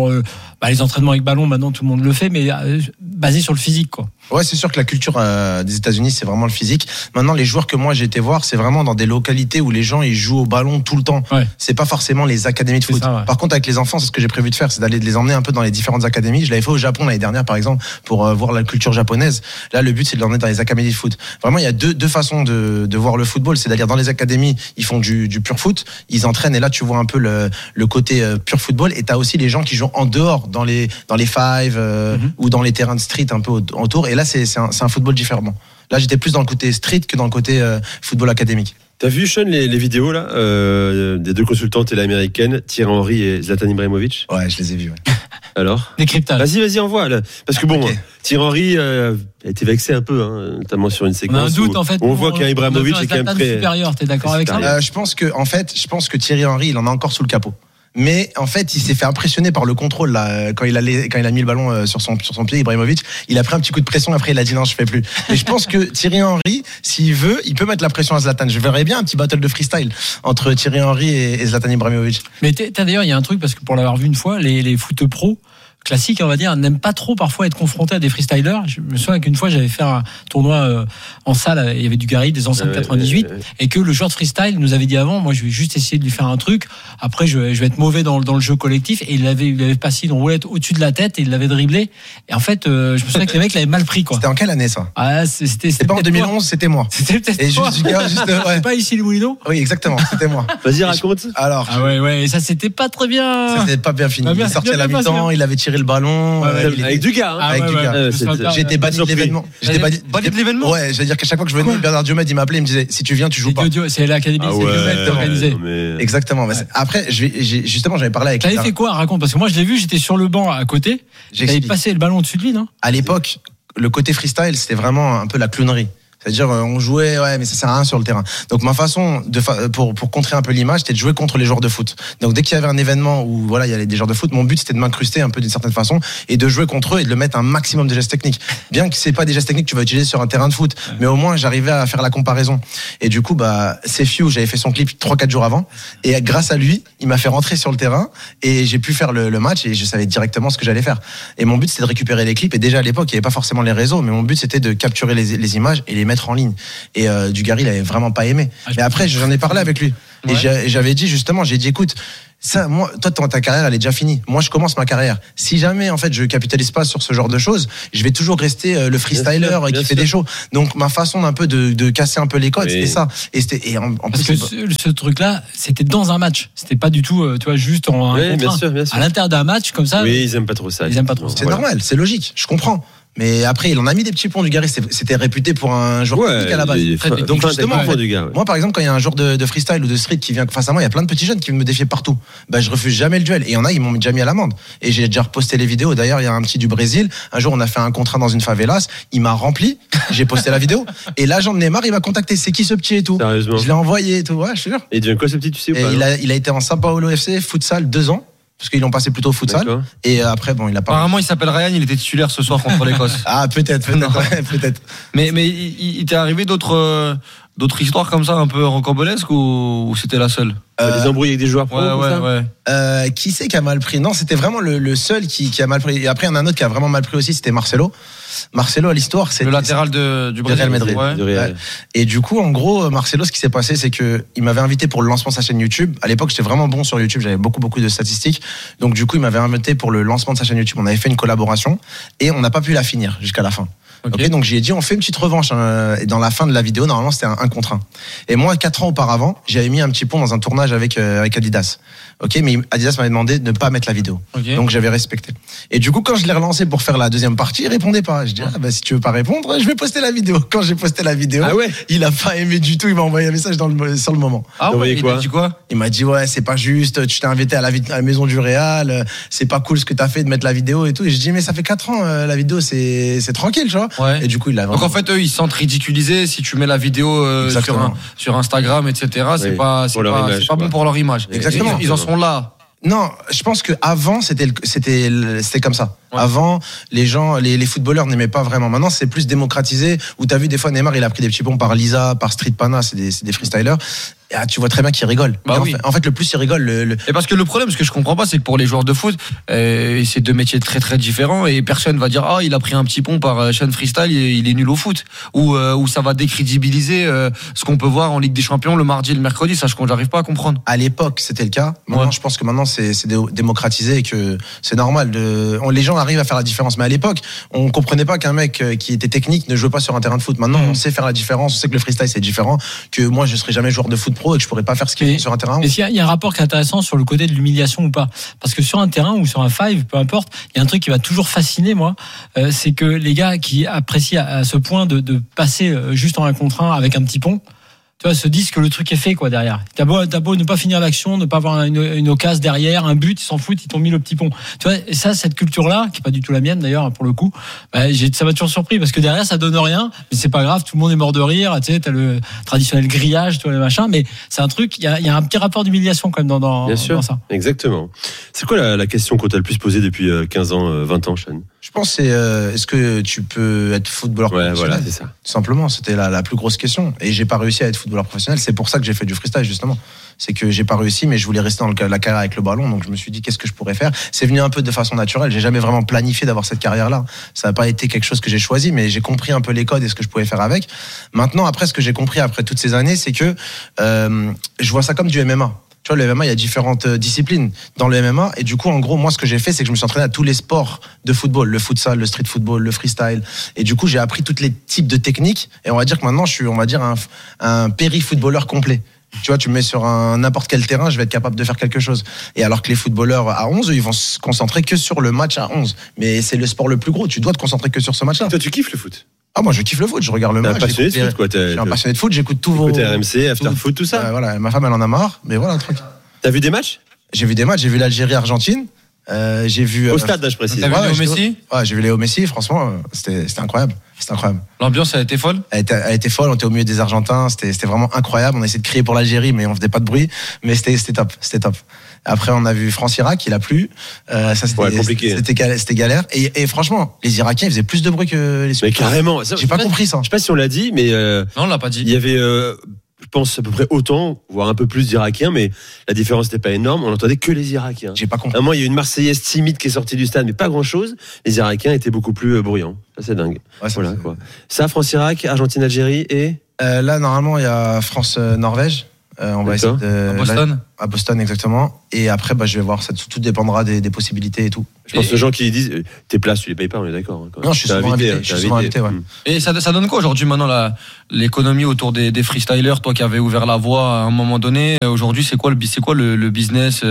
les entraînements avec ballon. Maintenant, tout le monde le fait, mais basé sur le physique, quoi. Ouais, c'est sûr que la culture des États-Unis, c'est vraiment le physique. Maintenant, les joueurs que moi j'ai été voir, c'est vraiment dans des localités où les gens ils jouent au ballon tout le temps. Ouais. C'est pas forcément les académies de foot. Ça, ouais. Par contre, avec les enfants, c'est ce que j'ai prévu de faire, c'est d'aller les emmener un peu dans les différentes académies. Je l'avais fait au Japon l'année dernière, par exemple, pour voir la culture japonaise. Là, le but, c'est de l'emmener dans les académies de foot. Vraiment, il y a deux façons de voir le football. C'est d'aller dans les académies, ils font du pur foot, ils entraînent et là, tu vois un peu le côté pur football. Et t'as aussi les gens qui jouent en dehors, dans les fives ou dans les terrains de street un peu autour. Et là, c'est un football différent. Là, j'étais plus dans le côté street que dans le côté football académique. T'as vu, Sean, les vidéos là des deux consultants télé-américaines, Thierry Henry et Zlatan Ibrahimovic? Ouais, je les ai vus. Ouais. Alors? Décryptage. Vas-y, envoie. Là. Parce que bon, Thierry Henry a été vexé un peu, notamment sur une séquence. On a un doute, en fait. On voit qu'Ibrahimovic est quand même très supérieur. T'es d'accord avec ça? Je pense que Thierry Henry, il en a encore sous le capot. Mais en fait, il s'est fait impressionner par le contrôle là quand il a mis le ballon sur son pied, Ibrahimovic. Il a pris un petit coup de pression. Après, il a dit non, je fais plus. Et je pense que Thierry Henry, s'il veut, il peut mettre la pression à Zlatan. Je verrais bien un petit battle de freestyle entre Thierry Henry et Zlatan Ibrahimovic. Mais d'ailleurs, il y a un truc parce que pour l'avoir vu une fois, les foot pro classiques, on va dire, n'aiment pas trop parfois être confrontés à des freestylers. Je me souviens qu'une fois, j'avais fait un tournoi en salle, il y avait du Gary, des anciens de 98, et que le joueur de freestyle nous avait dit avant, moi je vais juste essayer de lui faire un truc, après je vais être mauvais dans le jeu collectif, et il avait passé une roulette au-dessus de la tête et il l'avait dribblé, et en fait je me souviens que les mecs l'avaient mal pris, quoi. C'était en quelle année ça? C'était pas en 2011, c'était moi. C'était peut-être et juste c'est pas ici les Moulineaux? Oui, exactement, c'était moi. Vas-y, raconte. Alors ouais, et ça c'était pas très bien. Ça c'était pas bien fini. Il est sorti à la mi-temps, il avait tiré le ballon avec du gars. Avec du gars. J'étais banni de l'événement. Banni de l'événement. Ouais, c'est-à-dire qu'à chaque fois que je venais, Bernard Diomède il m'appelait, il me disait si tu viens, tu joues pas. C'est l'académie, c'est Diomède qui organisé. Exactement. Après, justement, j'avais parlé avec. T'avais fait quoi? Raconte, parce que moi je l'ai vu, j'étais sur le banc à côté. J'avais passé le ballon au-dessus de lui, non? À l'époque, le côté freestyle, c'était vraiment un peu la clownerie. C'est-à-dire, on jouait, mais ça sert à rien sur le terrain. Donc, ma façon pour contrer un peu l'image, c'était de jouer contre les joueurs de foot. Donc, dès qu'il y avait un événement où, voilà, il y avait des joueurs de foot, mon but, c'était de m'incruster un peu d'une certaine façon et de jouer contre eux et de le mettre un maximum de gestes techniques. Bien que c'est pas des gestes techniques que tu vas utiliser sur un terrain de foot, mais au moins, j'arrivais à faire la comparaison. Et du coup, c'est Few, j'avais fait son clip 3-4 jours avant. Et grâce à lui, il m'a fait rentrer sur le terrain et j'ai pu faire le match et je savais directement ce que j'allais faire. Et mon but, c'était de récupérer les clips. Et déjà, à l'époque, il n'y avait pas forcément les réseaux, mais mon but, c'était de capturer les images et les mettre en ligne. Et Dugarry, il avait vraiment pas aimé. Mais après, j'en ai parlé avec lui. Et j'avais dit justement, écoute, ça, moi, toi, ta carrière, elle est déjà finie. Moi, je commence ma carrière. Si jamais, en fait, je capitalise pas sur ce genre de choses, je vais toujours rester le freestyler qui fait des shows. Donc, ma façon d'un peu de casser un peu les codes, c'était ça. Et en parce plus, que ce truc-là, c'était dans un match. C'était pas du tout, tu vois, juste en un bien sûr. À l'intérieur d'un match comme ça. Oui, ils aiment pas trop ça. C'est normal, c'est logique. Je comprends. Mais après, il en a mis des petits ponts. Dugarry, c'était réputé pour un joueur technique à la base. Donc justement, moi, par exemple, quand il y a un joueur de freestyle ou de street qui vient face à moi, il y a plein de petits jeunes qui me défient partout. Je refuse jamais le duel. Et il y en a, ils m'ont déjà mis à l'amende. Et j'ai déjà reposté les vidéos. D'ailleurs, il y a un petit du Brésil. Un jour, on a fait un contrat dans une favelas. Il m'a rempli. J'ai posté la vidéo. Et l'agent de Neymar, il m'a contacté. C'est qui ce petit et tout? Sérieusement? Je l'ai envoyé et tout. Ouais, je suis sûr. Et il devient quoi ce petit, tu sais ou pas? Il a été en São Paulo FC futsal 2 ans. Parce qu'ils l'ont passé plutôt au futsal. D'accord. Et après, il a pas. Apparemment, il s'appelle Ryan, il était titulaire ce soir contre l'Écosse. Ah, peut-être. Mais il t'est arrivé d'autres histoires comme ça, un peu rocambolesques, ou c'était la seule? Des embrouilles avec des joueurs pro. Ouais. Qui c'est qui a mal pris? Non, c'était vraiment le seul qui a mal pris. Et après, il y en a un autre qui a vraiment mal pris aussi, c'était Marcelo. Marcelo, à l'histoire, c'est le latéral du Real Madrid. Ouais. Et du coup, en gros, Marcelo, ce qui s'est passé, c'est que il m'avait invité pour le lancement de sa chaîne YouTube. À l'époque, j'étais vraiment bon sur YouTube, j'avais beaucoup de statistiques. Donc du coup, il m'avait invité pour le lancement de sa chaîne YouTube. On avait fait une collaboration et on n'a pas pu la finir jusqu'à la fin. Okay, donc j'ai dit on fait une petite revanche et dans la fin de la vidéo normalement c'était un 1 contre 1. Et moi 4 ans auparavant j'avais mis un petit pont dans un tournage avec Adidas. Mais Adidas m'avait demandé de ne pas mettre la vidéo. Donc j'avais respecté. Et du coup quand je l'ai relancé pour faire la deuxième partie, il répondait pas. Je dis si tu veux pas répondre, je vais poster la vidéo. Quand j'ai posté la vidéo, il a pas aimé du tout, il m'a envoyé un message sur le moment. Il m'a dit quoi? Il m'a dit c'est pas juste, tu t'es invité à la maison du Real, c'est pas cool ce que t'as fait de mettre la vidéo et tout. Et je dis mais ça fait 4 ans la vidéo c'est tranquille, tu vois. Ouais. Et du coup, donc en fait, eux, ils se sentent ridiculisés si tu mets la vidéo sur Instagram, etc. C'est pas bon pour leur image. Exactement. Ils en sont là. Non, je pense que avant c'était comme ça. Ouais. Avant, les gens, les footballeurs n'aimaient pas vraiment. Maintenant, c'est plus démocratisé. Où t'as vu des fois Neymar, il a pris des petits ponts par Lisa, par Street Pana, c'est des freestylers. Et tu vois très bien qu'ils rigolent. En fait, le plus ils rigolent. Et parce que le problème, ce que je comprends pas, c'est que pour les joueurs de foot, c'est 2 métiers très très différents et personne va dire il a pris un petit pont par Sean Freestyle, il est nul au foot. Ou ça va décrédibiliser ce qu'on peut voir en Ligue des Champions le mardi et le mercredi. Ça, j'arrive pas à comprendre. À l'époque, c'était le cas. Maintenant, je pense que maintenant c'est démocratisé et que c'est normal. Les gens arrivent à faire la différence. Mais à l'époque, on comprenait pas qu'un mec qui était technique ne jouait pas sur un terrain de foot. Maintenant, on sait faire la différence. On sait que le freestyle c'est différent. Que moi, je serai jamais joueur de foot pro et que je pourrais pas faire ce qu'il fait sur un terrain. Mais il y a un rapport qui est intéressant sur le côté de l'humiliation ou pas. Parce que sur un terrain ou sur un five, peu importe, il y a un truc qui va toujours fasciner, moi, c'est que les gars qui apprécient à ce point de passer juste en 1 contre 1 avec un petit pont, tu vois, se disent que le truc est fait, quoi, derrière. T'as beau ne pas finir l'action, ne pas avoir une occasion derrière, un but, ils s'en foutent, ils t'ont mis le petit pont. Tu vois, et ça, cette culture-là, qui est pas du tout la mienne, d'ailleurs, pour le coup, ça m'a toujours surpris, parce que derrière, ça donne rien, mais c'est pas grave, tout le monde est mort de rire, tu sais, t'as le traditionnel grillage, tu vois, le machin, mais c'est un truc, il y a un petit rapport d'humiliation, quand même, dans ça. Exactement. C'est quoi la question qu'on t'a le plus posée depuis 15 ans, 20 ans, Sean? Je pense que c'est est-ce que tu peux être footballeur professionnel? Voilà, c'est ça. Tout simplement, c'était la plus grosse question. Et j'ai pas réussi à être footballeur footballeur professionnel. C'est pour ça que j'ai fait du freestyle, justement. C'est que j'ai pas réussi, mais je voulais rester dans la carrière avec le ballon. Donc je me suis dit, qu'est-ce que je pourrais faire? C'est venu un peu de façon naturelle. J'ai jamais vraiment planifié d'avoir cette carrière-là. Ça n'a pas été quelque chose que j'ai choisi, mais j'ai compris un peu les codes et ce que je pouvais faire avec. Maintenant, après, ce que j'ai compris après toutes ces années, c'est que je vois ça comme du MMA. Tu vois, le MMA, il y a différentes disciplines dans le MMA. Et du coup, en gros, moi, ce que j'ai fait, c'est que je me suis entraîné à tous les sports de football. Le futsal, le street football, le freestyle. Et du coup, j'ai appris tous les types de techniques. Et on va dire que maintenant, je suis, on va dire, un péri-footballeur complet. Tu vois, tu me mets sur n'importe quel terrain, je vais être capable de faire quelque chose. Et alors que les footballeurs à 11, ils vont se concentrer que sur le match à 11. Mais c'est le sport le plus gros. Tu dois te concentrer que sur ce match-là. Toi, tu kiffes le foot? Ah, moi, je kiffe le foot. Je regarde le match. T'es un passionné de foot, quoi. Je suis un passionné de foot. J'écoute tous vos. RMC, After Foot, tout ça. Voilà. Ma femme, elle en a marre. Mais voilà, tranquille. T'as vu des matchs? J'ai vu des matchs. J'ai vu l'Algérie-Argentine. J'ai vu au stade, là, je précise. T'as vu Léo Messi? Ouais, j'ai vu Léo Messi. Franchement, c'était incroyable. C'était incroyable. L'ambiance a été folle? Elle a été folle. On était au milieu des Argentins. C'était vraiment incroyable. On a essayé de crier pour l'Algérie, mais on faisait pas de bruit. Mais c'était top. C'était top. Après, on a vu France-Irak. Il a plu. Ça, c'était compliqué. C'était galère. Et franchement, les Irakiens, ils faisaient plus de bruit que les Mais carrément. J'ai pas compris ça. Je sais pas si on l'a dit, mais non, on l'a pas dit. Il y avait, je pense, à peu près autant, voire un peu plus d'Irakiens, mais la différence n'était pas énorme. On n'entendait que les Irakiens. J'ai pas compris. À un moment, il y a une Marseillaise timide qui est sortie du stade, mais pas grand-chose. Les Irakiens étaient beaucoup plus bruyants. Ça, c'est dingue. Ouais, voilà, quoi. Ça, France-Irak, Argentine-Algérie et là, normalement, il y a France-Norvège. On va essayer de... À Boston. À Boston, exactement. Et après, je vais voir. Ça tout dépendra des possibilités et tout. Je pense aux gens qui disent tes places, tu les payes pas, on est d'accord. Hein, non, je suis souvent invité. Ouais. Et ça donne quoi aujourd'hui maintenant l'économie autour des freestylers? Toi qui avais ouvert la voie à un moment donné, aujourd'hui c'est quoi le business?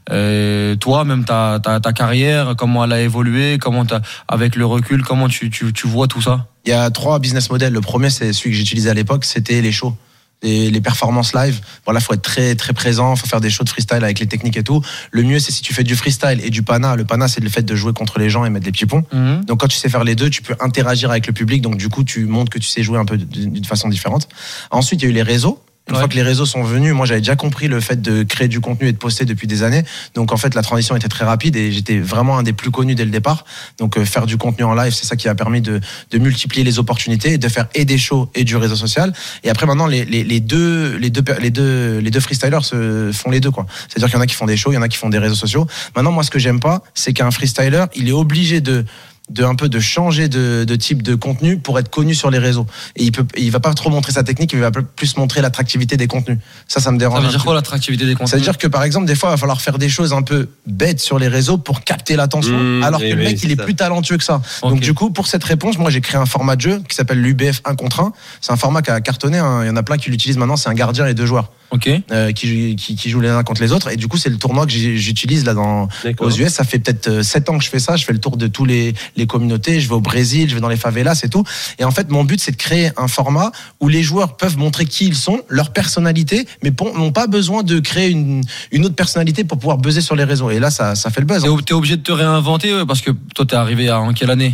Toi, même ta carrière, comment elle a évolué? Avec le recul, comment tu vois tout ça? Il y a 3 business models. Le premier, c'est celui que j'utilisais à l'époque, c'était les shows. Les performances live, voilà, faut être très très présent, faut faire des shows de freestyle avec les techniques et tout. Le mieux, c'est si tu fais du freestyle et du pana. Le pana, c'est le fait de jouer contre les gens et mettre des petits ponts. Donc quand tu sais faire les deux, tu peux interagir avec le public. Donc du coup, tu montres que tu sais jouer un peu d'une façon différente. Ensuite, il y a eu les réseaux. Une fois que les réseaux sont venus, moi j'avais déjà compris le fait de créer du contenu et de poster depuis des années. Donc en fait la transition était très rapide et j'étais vraiment un des plus connus dès le départ. Donc faire du contenu en live, c'est ça qui a permis de multiplier les opportunités et de faire et des shows et du réseau social. Et après maintenant les deux freestylers se font les deux, quoi. C'est-à-dire qu'il y en a qui font des shows, il y en a qui font des réseaux sociaux. Maintenant moi ce que j'aime pas, c'est qu'un freestyler, il est obligé de changer de type de contenu pour être connu sur les réseaux. Et il va pas trop montrer sa technique, il va plus montrer l'attractivité des contenus. Ça me dérange. Ça veut dire quoi l'attractivité des contenus? Ça veut dire que par exemple, des fois, il va falloir faire des choses un peu bêtes sur les réseaux pour capter l'attention, alors que le mec, il est plus talentueux que ça. Okay. Donc du coup, pour cette réponse, moi j'ai créé un format de jeu qui s'appelle l'UBF 1 contre 1. C'est un format qui a cartonné, hein. Il y en a plein qui l'utilisent maintenant, c'est un gardien et 2 joueurs. Okay. Qui jouent les uns contre les autres. Et du coup, c'est le tournoi que j'utilise là aux US. Ça fait peut-être 7 ans que je fais ça. Je fais le tour de tous les communautés. Je vais au Brésil, je vais dans les favelas et tout. Et en fait, mon but, c'est de créer un format où les joueurs peuvent montrer qui ils sont, leur personnalité, mais n'ont pas besoin de créer une autre personnalité pour pouvoir buzzer sur les réseaux. Et là, ça fait le buzz. T'es obligé de te réinventer parce que toi, t'es arrivé en quelle année?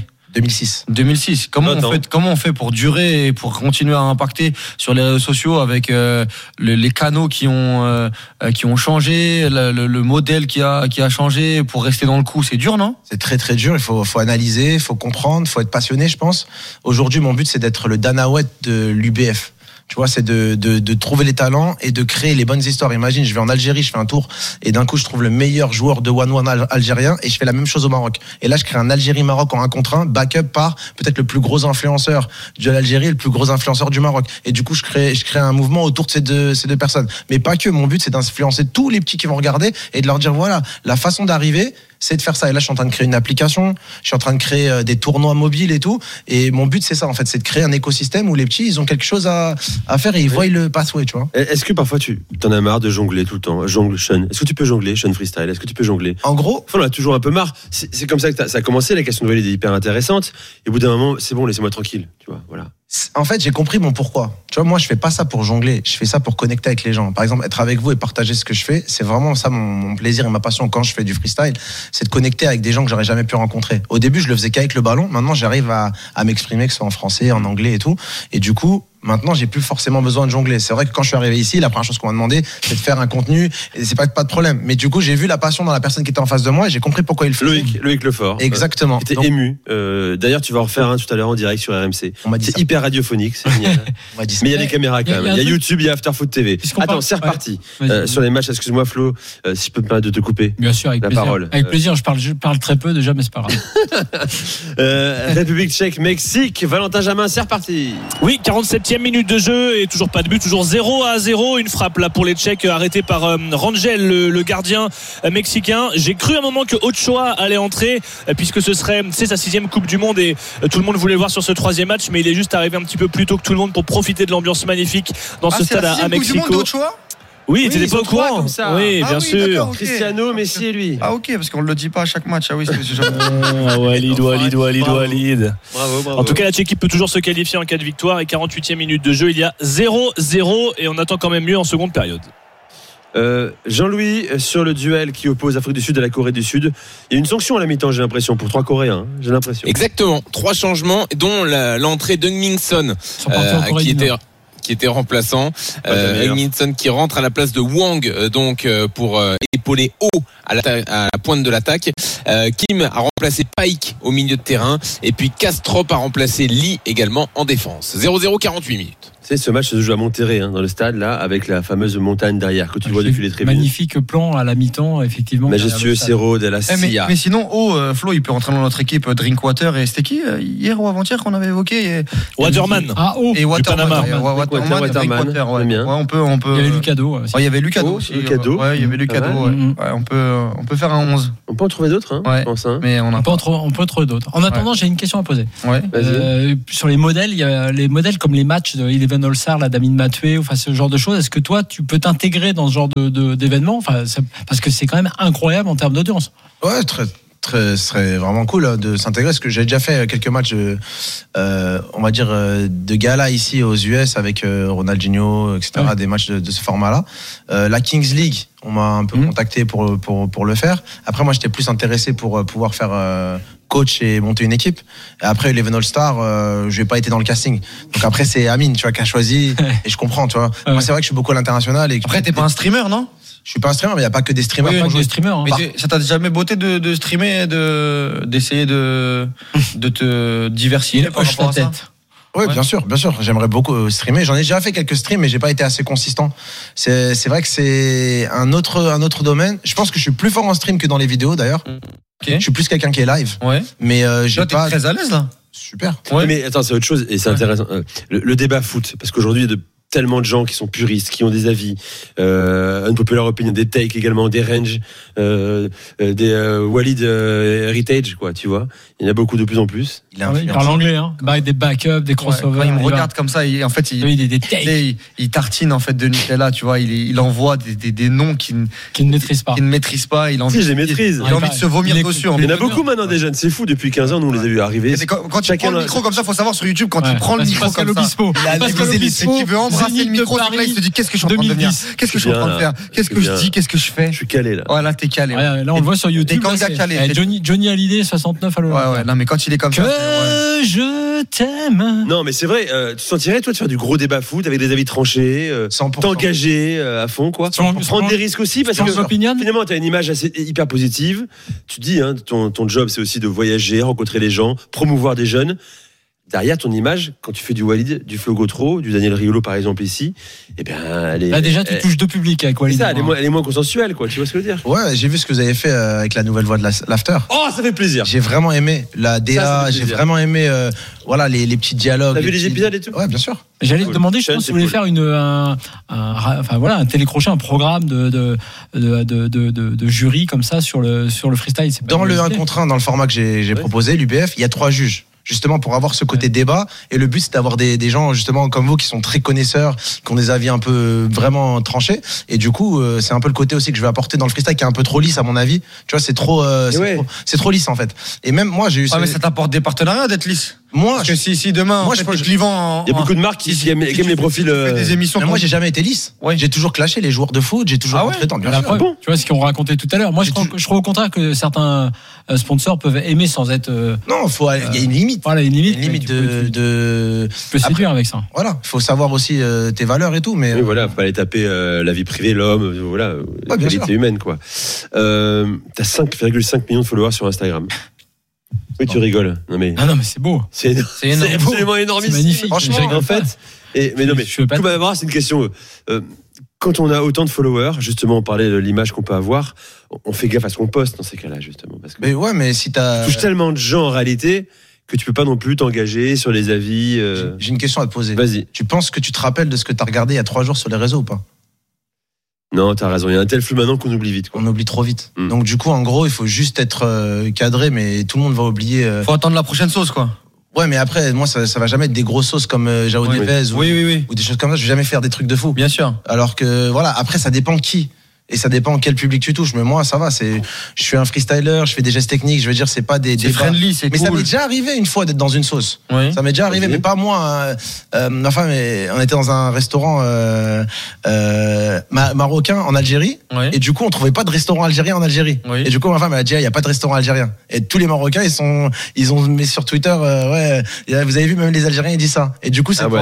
2006. Comment on fait pour durer et pour continuer à impacter sur les réseaux sociaux avec les canaux qui ont changé, le modèle qui a changé pour rester dans le coup? C'est dur, non? C'est très très dur. Il faut analyser, il faut comprendre, il faut être passionné, je pense. Aujourd'hui, mon but, c'est d'être le Dana White de l'UBF. Tu vois, c'est de trouver les talents et de créer les bonnes histoires. Imagine, je vais en Algérie, je fais un tour et d'un coup, je trouve le meilleur joueur de one-one algérien et je fais la même chose au Maroc. Et là, je crée un Algérie-Maroc en 1 contre 1, backup par peut-être le plus gros influenceur de l'Algérie et le plus gros influenceur du Maroc. Et du coup, je crée un mouvement autour de ces deux personnes. Mais pas que. Mon but, c'est d'influencer tous les petits qui vont regarder et de leur dire, voilà, la façon d'arriver, c'est de faire ça. Et là, je suis en train de créer une application, je suis en train de créer des tournois mobiles et tout. Et mon but, c'est ça, en fait, c'est de créer un écosystème où les petits, ils ont quelque chose à faire et ils voient le pathway, tu vois. Est-ce que parfois tu t'en as marre de jongler tout le temps? Jongle, Sean. Est-ce que tu peux jongler, Sean Freestyle? Est-ce que tu peux jongler? En gros, enfin, on a toujours un peu marre. C'est comme ça que ça a commencé. La question de voler est hyper intéressante. Et au bout d'un moment, c'est bon, laissez-moi tranquille, tu vois. Voilà. En fait, j'ai compris mon pourquoi. Tu vois, moi, je fais pas ça pour jongler. Je fais ça pour connecter avec les gens. Par exemple, être avec vous et partager ce que je fais, c'est vraiment ça mon plaisir et ma passion quand je fais du freestyle. C'est de connecter avec des gens que j'aurais jamais pu rencontrer. Au début, je le faisais qu'avec le ballon. Maintenant, j'arrive à m'exprimer, que ce soit en français, en anglais et tout. Et du coup, Maintenant, j'ai plus forcément besoin de jongler. C'est vrai que quand je suis arrivé ici, la première chose qu'on m'a demandé, c'est de faire un contenu, et c'est pas de problème. Mais du coup, j'ai vu la passion dans la personne qui était en face de moi et j'ai compris pourquoi il le faisait. Loïc Lefort. Exactement. T'es ému. D'ailleurs, tu vas en refaire un tout à l'heure en direct sur RMC. C'est hyper radiophonique, c'est génial. Mais il y a des caméras quand même. Il y a YouTube, il y a Afterfoot TV. Attends, c'est reparti. Sur les matchs, excuse-moi Flo, si je peux me permettre de te couper. Bien sûr, avec plaisir. Parole. Avec plaisir, je parle très peu déjà, mais c'est pas grave. République tchèque, Mexique, Valentin Jamin, c'est reparti. Oui, 47e minute de jeu et toujours pas de but, toujours 0-0. Une frappe là pour les Tchèques arrêtée par Rangel, le gardien mexicain. J'ai cru à un moment que Ochoa allait entrer puisque c'est sa 6e Coupe du Monde et tout le monde voulait le voir sur ce 3e match, mais il est juste arrivé un petit peu plus tôt que tout le monde pour profiter de l'ambiance magnifique dans ce stade à Mexico. Coupe du monde d'Ochoa ? Oui, t'étais pas au courant comme ça. Oui, bien sûr. Okay. Cristiano, Messi et lui. Ah ok, parce qu'on le dit pas à chaque match. Ah oui, Walid. Bravo. En tout cas, la Tchéquie peut toujours se qualifier en cas de victoire et 48e minute de jeu, il y a 0-0 et on attend quand même mieux en seconde période. Jean-Louis, sur le duel qui oppose l'Afrique du Sud à la Corée du Sud, il y a une sanction à la mi-temps, j'ai l'impression, pour 3 Coréens. J'ai l'impression. Exactement, 3 changements, dont l'entrée d'Heung-min Son, qui était remplaçant. Heung-min Son qui rentre à la place de Wang, pour épauler haut à la pointe de l'attaque. Kim a remplacé Paik au milieu de terrain et puis Kastrop a remplacé Lee également en défense. 0-0, 48 minutes. C'est ce match se joue à Monterrey, dans le stade là, avec la fameuse montagne derrière que tu vois depuis les tribunes. Magnifique plan à la mi-temps, effectivement. Majestueux Cerro de la Silla. Mais sinon, Flo, il peut rentrer dans notre équipe Drinkwater et c'était qui hier ou avant-hier qu'on avait évoqué Waterman. Et Waterman. On peut. Il y avait Lucado. Il y avait Lucado aussi. Ouais, il y avait Lucado. On peut faire un 11. On peut en trouver d'autres, je pense. Mais on peut en trouver d'autres. En attendant, j'ai une question à poser. Sur les modèles, il y a les modèles comme les matchs de Eleven All-Star, la Damien Matué, enfin ce genre de choses. Est-ce que toi, tu peux t'intégrer dans ce genre d'événement, parce que c'est quand même incroyable en termes d'audience. Ouais, ce serait vraiment cool de s'intégrer, parce que j'ai déjà fait quelques matchs on va dire de gala ici aux US avec Ronaldinho, etc. Des matchs de ce format-là. La Kings League, on m'a un peu contacté pour le faire. Après, moi, j'étais plus intéressé pour pouvoir faire coach et monter une équipe. Et après, l'Eleven All-Star, je n'ai pas été dans le casting. Donc après, c'est Amine, tu vois, qui a choisi. Et je comprends, tu vois. Moi, c'est vrai que je suis beaucoup à l'international. Après, t'es pas un streamer, non? Je suis pas un streamer, mais il n'y a pas que des streamers. Oui, des streamers. Mais ça t'a jamais botté de streamer et d'essayer de te diversifier par rapport à ça? Oui, bien sûr. J'aimerais beaucoup streamer. J'en ai déjà fait quelques streams, mais j'ai pas été assez consistant. C'est vrai que c'est un autre domaine. Je pense que je suis plus fort en stream que dans les vidéos, d'ailleurs. Okay. Je suis plus quelqu'un qui est live. Ouais. Mais j'ai là, t'es très à l'aise, là. Super. Ouais. Mais attends, c'est autre chose et c'est intéressant. Le débat foot, parce qu'aujourd'hui, il y a tellement de gens qui sont puristes, qui ont des avis, une populaire opinion, des takes également, des ranges, des Walid heritage, quoi, tu vois. Il y en a beaucoup de plus en plus. Il parle anglais, des backups, des crossovers. Quand il me regarde comme ça, il tartine en fait de Nutella, tu vois. Il envoie des noms qu'il ne maîtrise pas. Il je les maîtrise. Il a envie de se vomir dessus. Il y en a beaucoup maintenant des jeunes. C'est fou. Depuis 15 ans, nous on les a vus arriver. Quand tu prends le micro comme ça, faut savoir sur YouTube, quand il prend le micro comme ça, qui veut embrasser le micro, il se dit qu'est-ce que je suis en train de devenir, qu'est-ce que je suis en train de faire, qu'est-ce que je dis, qu'est-ce que je fais. Je suis calé là. Voilà, t'es calé. Là, on le voit sur YouTube. Johnny Hallyday 69 à l'heure. Ouais, non mais quand il est comme ça. Je t'aime. Non mais c'est vrai, tu sentirais toi de faire du gros débat foot avec des avis tranchés, t'engager à fond quoi. Prendre des risques aussi parce que finalement t'as une image assez hyper positive. Tu te dis ton job c'est aussi de voyager, rencontrer les gens, promouvoir des jeunes. Derrière ton image, quand tu fais du Walid, du Flo Gautreau, du Daniel Riolo par exemple ici, elle est. Là déjà tu touches deux publics avec Walid. C'est ça, elle est moins consensuelle quoi. Tu vois ce que je veux dire? Ouais, j'ai vu ce que vous avez fait avec la nouvelle voix de l'After. Oh, ça fait plaisir. J'ai vraiment aimé la DA, j'ai vraiment aimé les petits dialogues. T'as vu les épisodes et tout? Ouais, bien sûr. J'allais te demander, je pense que tu voulais faire un télécrochet, un programme de jury comme ça sur le freestyle. Dans le 1 contre 1, dans le format que j'ai proposé, l'UBF, il y a 3 juges. Justement pour avoir ce côté débat, et le but c'est d'avoir des gens justement comme vous qui sont très connaisseurs, qui ont des avis un peu vraiment tranchés, et du coup c'est un peu le côté aussi que je vais apporter dans le freestyle qui est un peu trop lisse à mon avis, tu vois, c'est trop lisse en fait. Et même moi j'ai eu mais ça t'apporte des partenariats d'être lisse. Parce que si demain, moi, je pense clivant. Il y a beaucoup de marques qui aiment les profils. Des émissions. Mais moi, j'ai jamais été lisse. Ouais. J'ai toujours clashé les joueurs de foot. J'ai toujours rentré dans. Tu vois ce qu'on racontait tout à l'heure. Moi, je trouve au contraire que certains sponsors peuvent aimer sans être. Non, il y a une limite. Voilà, une limite. Tu peux séduire avec ça. Voilà, il faut savoir aussi tes valeurs et tout. Mais oui, voilà, faut pas aller taper la vie privée, l'homme, voilà, la qualité humaine, quoi. T'as 5,5 millions de followers sur Instagram. Oui, tu rigoles. Non mais c'est beau. C'est absolument énormissime. C'est magnifique. Franchement, en fait. Mais tout d'abord, c'est une question. Quand on a autant de followers, justement, on parlait de l'image qu'on peut avoir. On fait gaffe à ce qu'on poste dans ces cas-là, justement, parce que. Mais si t'as. Tu touches tellement de gens en réalité que tu peux pas non plus t'engager sur les avis. J'ai une question à te poser. Vas-y. Tu penses que tu te rappelles de ce que t'as regardé il y a 3 jours sur les réseaux ou pas? Non, t'as raison. Il y a un tel flux maintenant qu'on oublie vite. On oublie trop vite. Donc du coup, en gros, il faut juste être cadré, mais tout le monde va oublier. Faut attendre la prochaine sauce, quoi. Ouais, mais après, moi, ça va jamais être des grosses sauces comme Jao Neves ou des choses comme ça. Je vais jamais faire des trucs de fou. Bien sûr. Alors que voilà, après, ça dépend qui. Et ça dépend quel public tu touches. Mais moi, ça va. Je suis un freestyler, je fais des gestes techniques. Je veux dire, c'est pas des friendly, c'est mais cool. ça m'est déjà arrivé une fois d'être dans une sauce. Oui. Ça m'est déjà arrivé, mais pas moi. Ma femme, on était dans un restaurant marocain en Algérie. Oui. Et du coup, on trouvait pas de restaurant algérien en Algérie. Oui. Et du coup, ma femme, elle a dit, il y a pas de restaurant algérien. Et tous les Marocains, ils ont mis sur Twitter, vous avez vu, même les Algériens, ils disent ça. Et du coup, c'est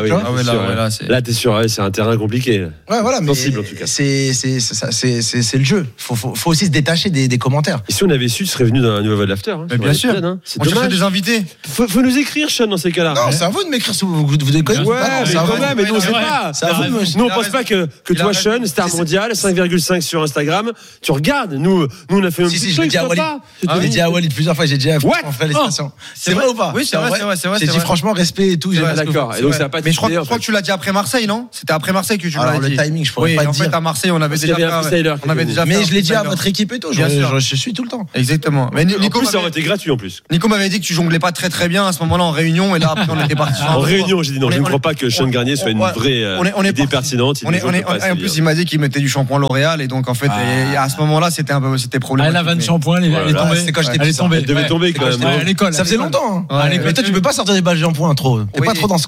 là, t'es sûr, c'est un terrain compliqué. Ouais, voilà, mais sensible en tout cas. C'est le jeu. Faut aussi se détacher des commentaires. Et si on avait su, tu serais venu dans un nouveau After. Hein, bien sûr. C'est on cherche des invités. Faut nous écrire, Sean, dans ces cas-là. Non, c'est à vous de m'écrire. Vous déconnez. Ouais, mais quand même, mais nous on sait pas. Nous on pense pas que toi, Sean, star mondial, 5,5 sur Instagram, tu regardes. Nous on a fait un petit truc. Je l'ai dit à Walid plusieurs fois. J'ai dit félicitations. C'est vrai ou pas? Oui, c'est vrai. J'ai dit franchement respect et tout. D'accord. Et donc ça a pas. Mais je crois que tu l'as dit après Marseille, non? C'était après Marseille que tu l'as dit. Le timing, je pourrais pas dire. En fait, à Marseille, on avait déjà. Mais je l'ai dit à votre équipe et tout. Je suis tout le temps. Exactement. Mais Nico, ça aurait été gratuit en plus. Nico m'avait dit que tu jonglais pas très bien à ce moment-là en réunion, et là après on était parti. En réunion, j'ai dit non, je ne crois pas que Sean Garnier soit une vraie idée pertinente. En plus, il m'a dit qu'il mettait du shampoing L'Oréal, et donc en fait, à ce moment-là, c'était problématique. La vanne shampoing, elle est tombée. C'était quand j'étais petit. Elle devait tomber quand même. À l'école. Ça faisait longtemps. Mais toi, tu peux pas sortir des balles de shampoing trop. T'es pas trop dans ce.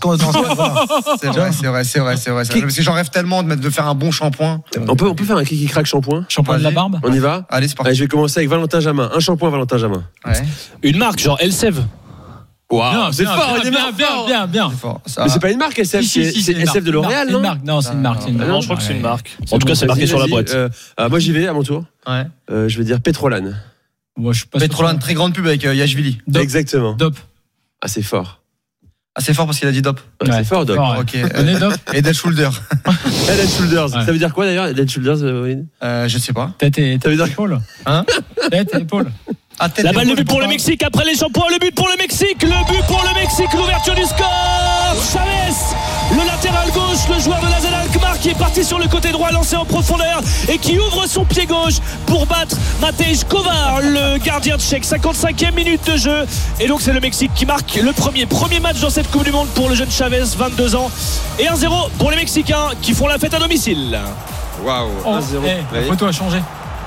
C'est vrai. Parce que j'en rêve tellement de faire un bon shampoing. On peut faire un qui craque shampoing. Shampoing de la barbe. On y va. Allez, c'est parti. Je vais commencer avec Valentin Jamin. Un shampoing Valentin Jamin. Une marque genre Elseve. Waouh, c'est fort, bien. Mais c'est pas une marque SF, c'est SF de L'Oréal, non? Non, c'est une marque. Non, je crois que c'est une marque. En tout cas, c'est marqué sur la boîte. Moi, j'y vais à mon tour. Je vais dire Petrolan. Petrolan, très grande pub avec Yashvili. Exactement. Dop. Ah, c'est fort. Ah, c'est fort parce qu'il a dit Dop. C'est fort, Dop. Ok. Et Dead Shoulder. Dead Shoulders. Ça veut dire quoi d'ailleurs, Dead Shoulders? Je sais pas. Tête et épaule. Hein? Tête et épaule. La balle, le but pour le Mexique. Après les shampoings, le but pour le Mexique. Le but pour le Mexique. L'ouverture du score. Chavez, le latéral gauche, le joueur de la ZL Alkmaar, qui est parti sur le côté droit, lancé en profondeur et qui ouvre son pied gauche pour battre Matej Kovar, le gardien tchèque. 55e minute de jeu. Et donc c'est le Mexique qui marque le premier match dans cette Coupe du Monde pour le jeune Chavez, 22 ans. Et 1-0 pour les Mexicains qui font la fête à domicile. Waouh. 1-0. La photo a changé.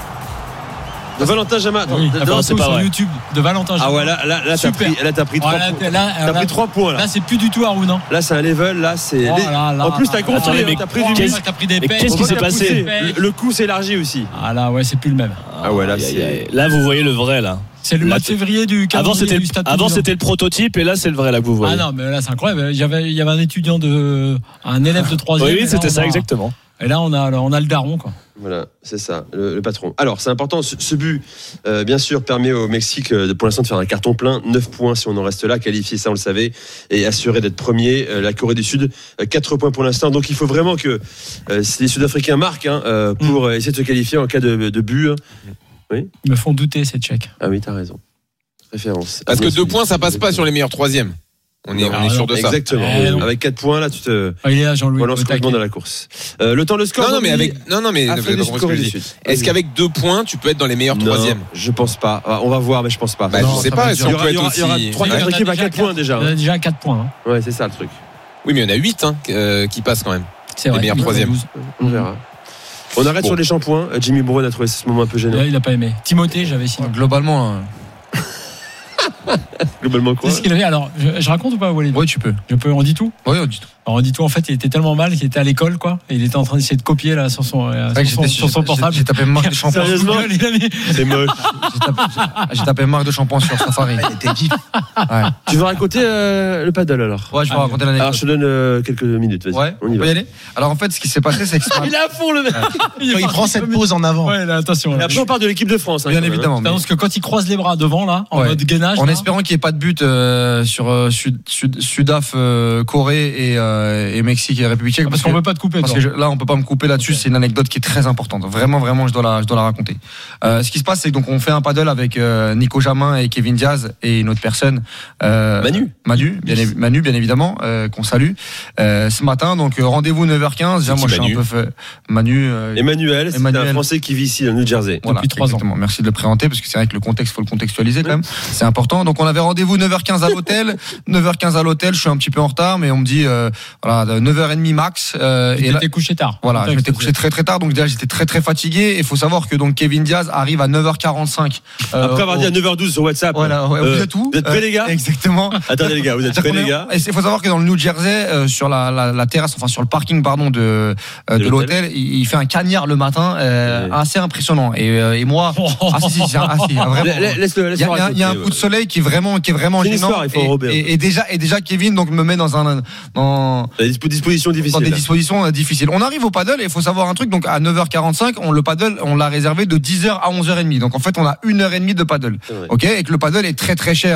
De Valentin Jamin. C'est pas sur YouTube de Valentin Jamin. Ah ouais, là t'as pris 3 points. T'as pris 3 points là. Là c'est plus du tout Haroun. Là c'est un level, là c'est. En plus t'as construit, t'as pris du muscle. T'as pris des pêches. Qu'est-ce qui s'est passé? Le coup s'élargit aussi. Ah là ouais, c'est plus le même. Ah ouais, là c'est. Là vous voyez le vrai là. C'est le mois de février du calendrier du Stade. Avant c'était le prototype et là c'est le vrai là que vous voyez. Ah non mais là c'est incroyable. Il y avait un étudiant un élève de 3e. Oui, c'était ça exactement. Et là on a le daron quoi. Voilà, c'est ça, le patron. Alors, c'est important, ce but, bien sûr, permet au Mexique, pour l'instant, de faire un carton plein, 9 points si on en reste là, qualifier ça, on le savait, et assurer d'être premier. La Corée du Sud, 4 points pour l'instant. Donc, il faut vraiment que les Sud-Africains marquent pour essayer de se qualifier en cas de but. Oui. Ils me font douter, ces Tchèques. Ah oui, t'as raison. Référence. Parce que 2 points, ça passe pas sur les meilleurs 3e. On est sûr de ça. Exactement. Avec 4 points, là, tu te relances complètement dans la course. Le temps, le score. Non, mais est-ce qu'avec 2 points, tu peux être dans les meilleurs 3e? Je pense pas. On va voir, mais je pense pas. Je sais pas. Il y aura 3-4 équipes à 4 points déjà. Il y a déjà 4 points. Ouais, c'est ça le truc. Oui, mais il y en a 8 qui passent quand même. C'est vrai. Les meilleurs 3e. On verra. On arrête sur les shampoings. Jimmy Brown a trouvé ce moment un peu gênant. Il a pas aimé. Timothée, j'avais signé. Globalement. Globalement quoi? C'est ce qu'il avait. Alors, je raconte ou pas, Walid? Oui, tu peux. On dit tout? Oui, on dit tout. Alors, on dit tout, en fait, il était tellement mal qu'il était à l'école, quoi. Et il était en train d'essayer de copier, là, sur son portable. J'ai tapé marque de shampoing. Sérieusement? C'est moche. J'ai tapé marque de shampoing sur Safari. Il était vif. Ouais. Tu veux raconter le paddle alors? Ouais, je vais raconter l'anecdote. Alors je te donne quelques minutes, vas-y. Ouais, on y peut va. y aller. Alors en fait, ce qui s'est passé, c'est que Il est à fond le mec. Il prend cette pause en avant. Ouais, là, attention. Et après on parle de l'équipe de France. bien évidemment. Je t'annonce que quand il croise les bras devant, là, en Ouais. mode gainage. En là, espérant qu'il n'y ait pas de but sur Sudaf, Corée et Mexique et République tchèque. parce qu'on ne peut pas te couper. Parce toi. que là, on peut pas me couper là-dessus. Ok. C'est une anecdote qui est très importante. Vraiment, je dois la raconter. Ce qui se passe, c'est que donc on fait un paddle avec Nico Jamin et Kevin Diaz et une autre personne. Manu, bien évidemment, qu'on salue. Ce matin, donc rendez-vous 9h15. Déjà, moi, je suis un peu fait. Manu. Emmanuel, c'est un Français qui vit ici, dans le New Jersey. Voilà, depuis 3 ans. Merci de le présenter parce que c'est vrai que le contexte, faut le contextualiser quand même. C'est important. Donc on avait rendez-vous 9h15 à l'hôtel. 9h15 à l'hôtel, je suis un petit peu en retard, mais on me dit voilà 9h30 max. Et là, t'es couché tard. Voilà, je m'étais couché très très tard, donc déjà j'étais très fatigué. Il faut savoir que donc Kevin Diaz arrive à 9h45. Après avoir dit à 9h12 sur WhatsApp. Voilà, ouais, vous êtes où? Vous êtes prêts les gars? Exactement. Attendez les gars, vous êtes prêts les gars? Il faut savoir que dans le New Jersey, sur la terrasse, enfin sur le parking pardon de l'hôtel, il fait un cagnard le matin assez impressionnant. Et moi, vraiment. Il y a un coup de soleil qui est vraiment gênant. Histoire, il faut et déjà Kevin donc me met dans des dispositions difficiles. Dans des dispositions difficiles. On arrive au paddle et il faut savoir un truc. Donc à 9h45, le paddle, on l'a réservé de 10h à 11h30. Donc en fait, on a 1h30 de paddle. Ok, et que le paddle est très cher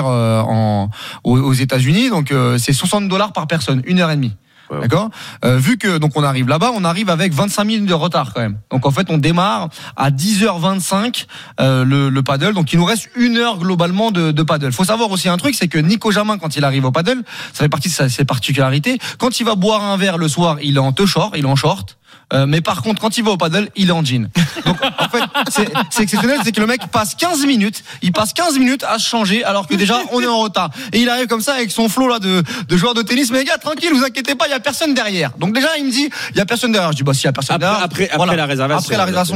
aux États-Unis. Donc c'est $60 par personne, 1h30. Wow. D'accord. Vu que donc on arrive là-bas, on arrive avec 25 minutes de retard quand même. Donc en fait, on démarre à 10h25 le paddle. Donc il nous reste 1 heure globalement de paddle. Faut savoir aussi un truc, c'est que Nico Jamin, quand il arrive au paddle, ça fait partie de ses particularités. Quand il va boire un verre le soir, il est en short, il est en short. Mais par contre, quand il va au paddle, il est en jean. Donc, en fait, c'est exceptionnel, c'est que le mec passe 15 minutes à se changer, alors que déjà, on est en retard. Et il arrive comme ça avec son flow là de joueur de tennis. Mais les gars, tranquille, vous inquiétez pas, il y a personne derrière. Donc déjà, il me dit, il y a personne derrière. Je dis, bah, s'il y a personne derrière. Après la réservation. Après la réservation,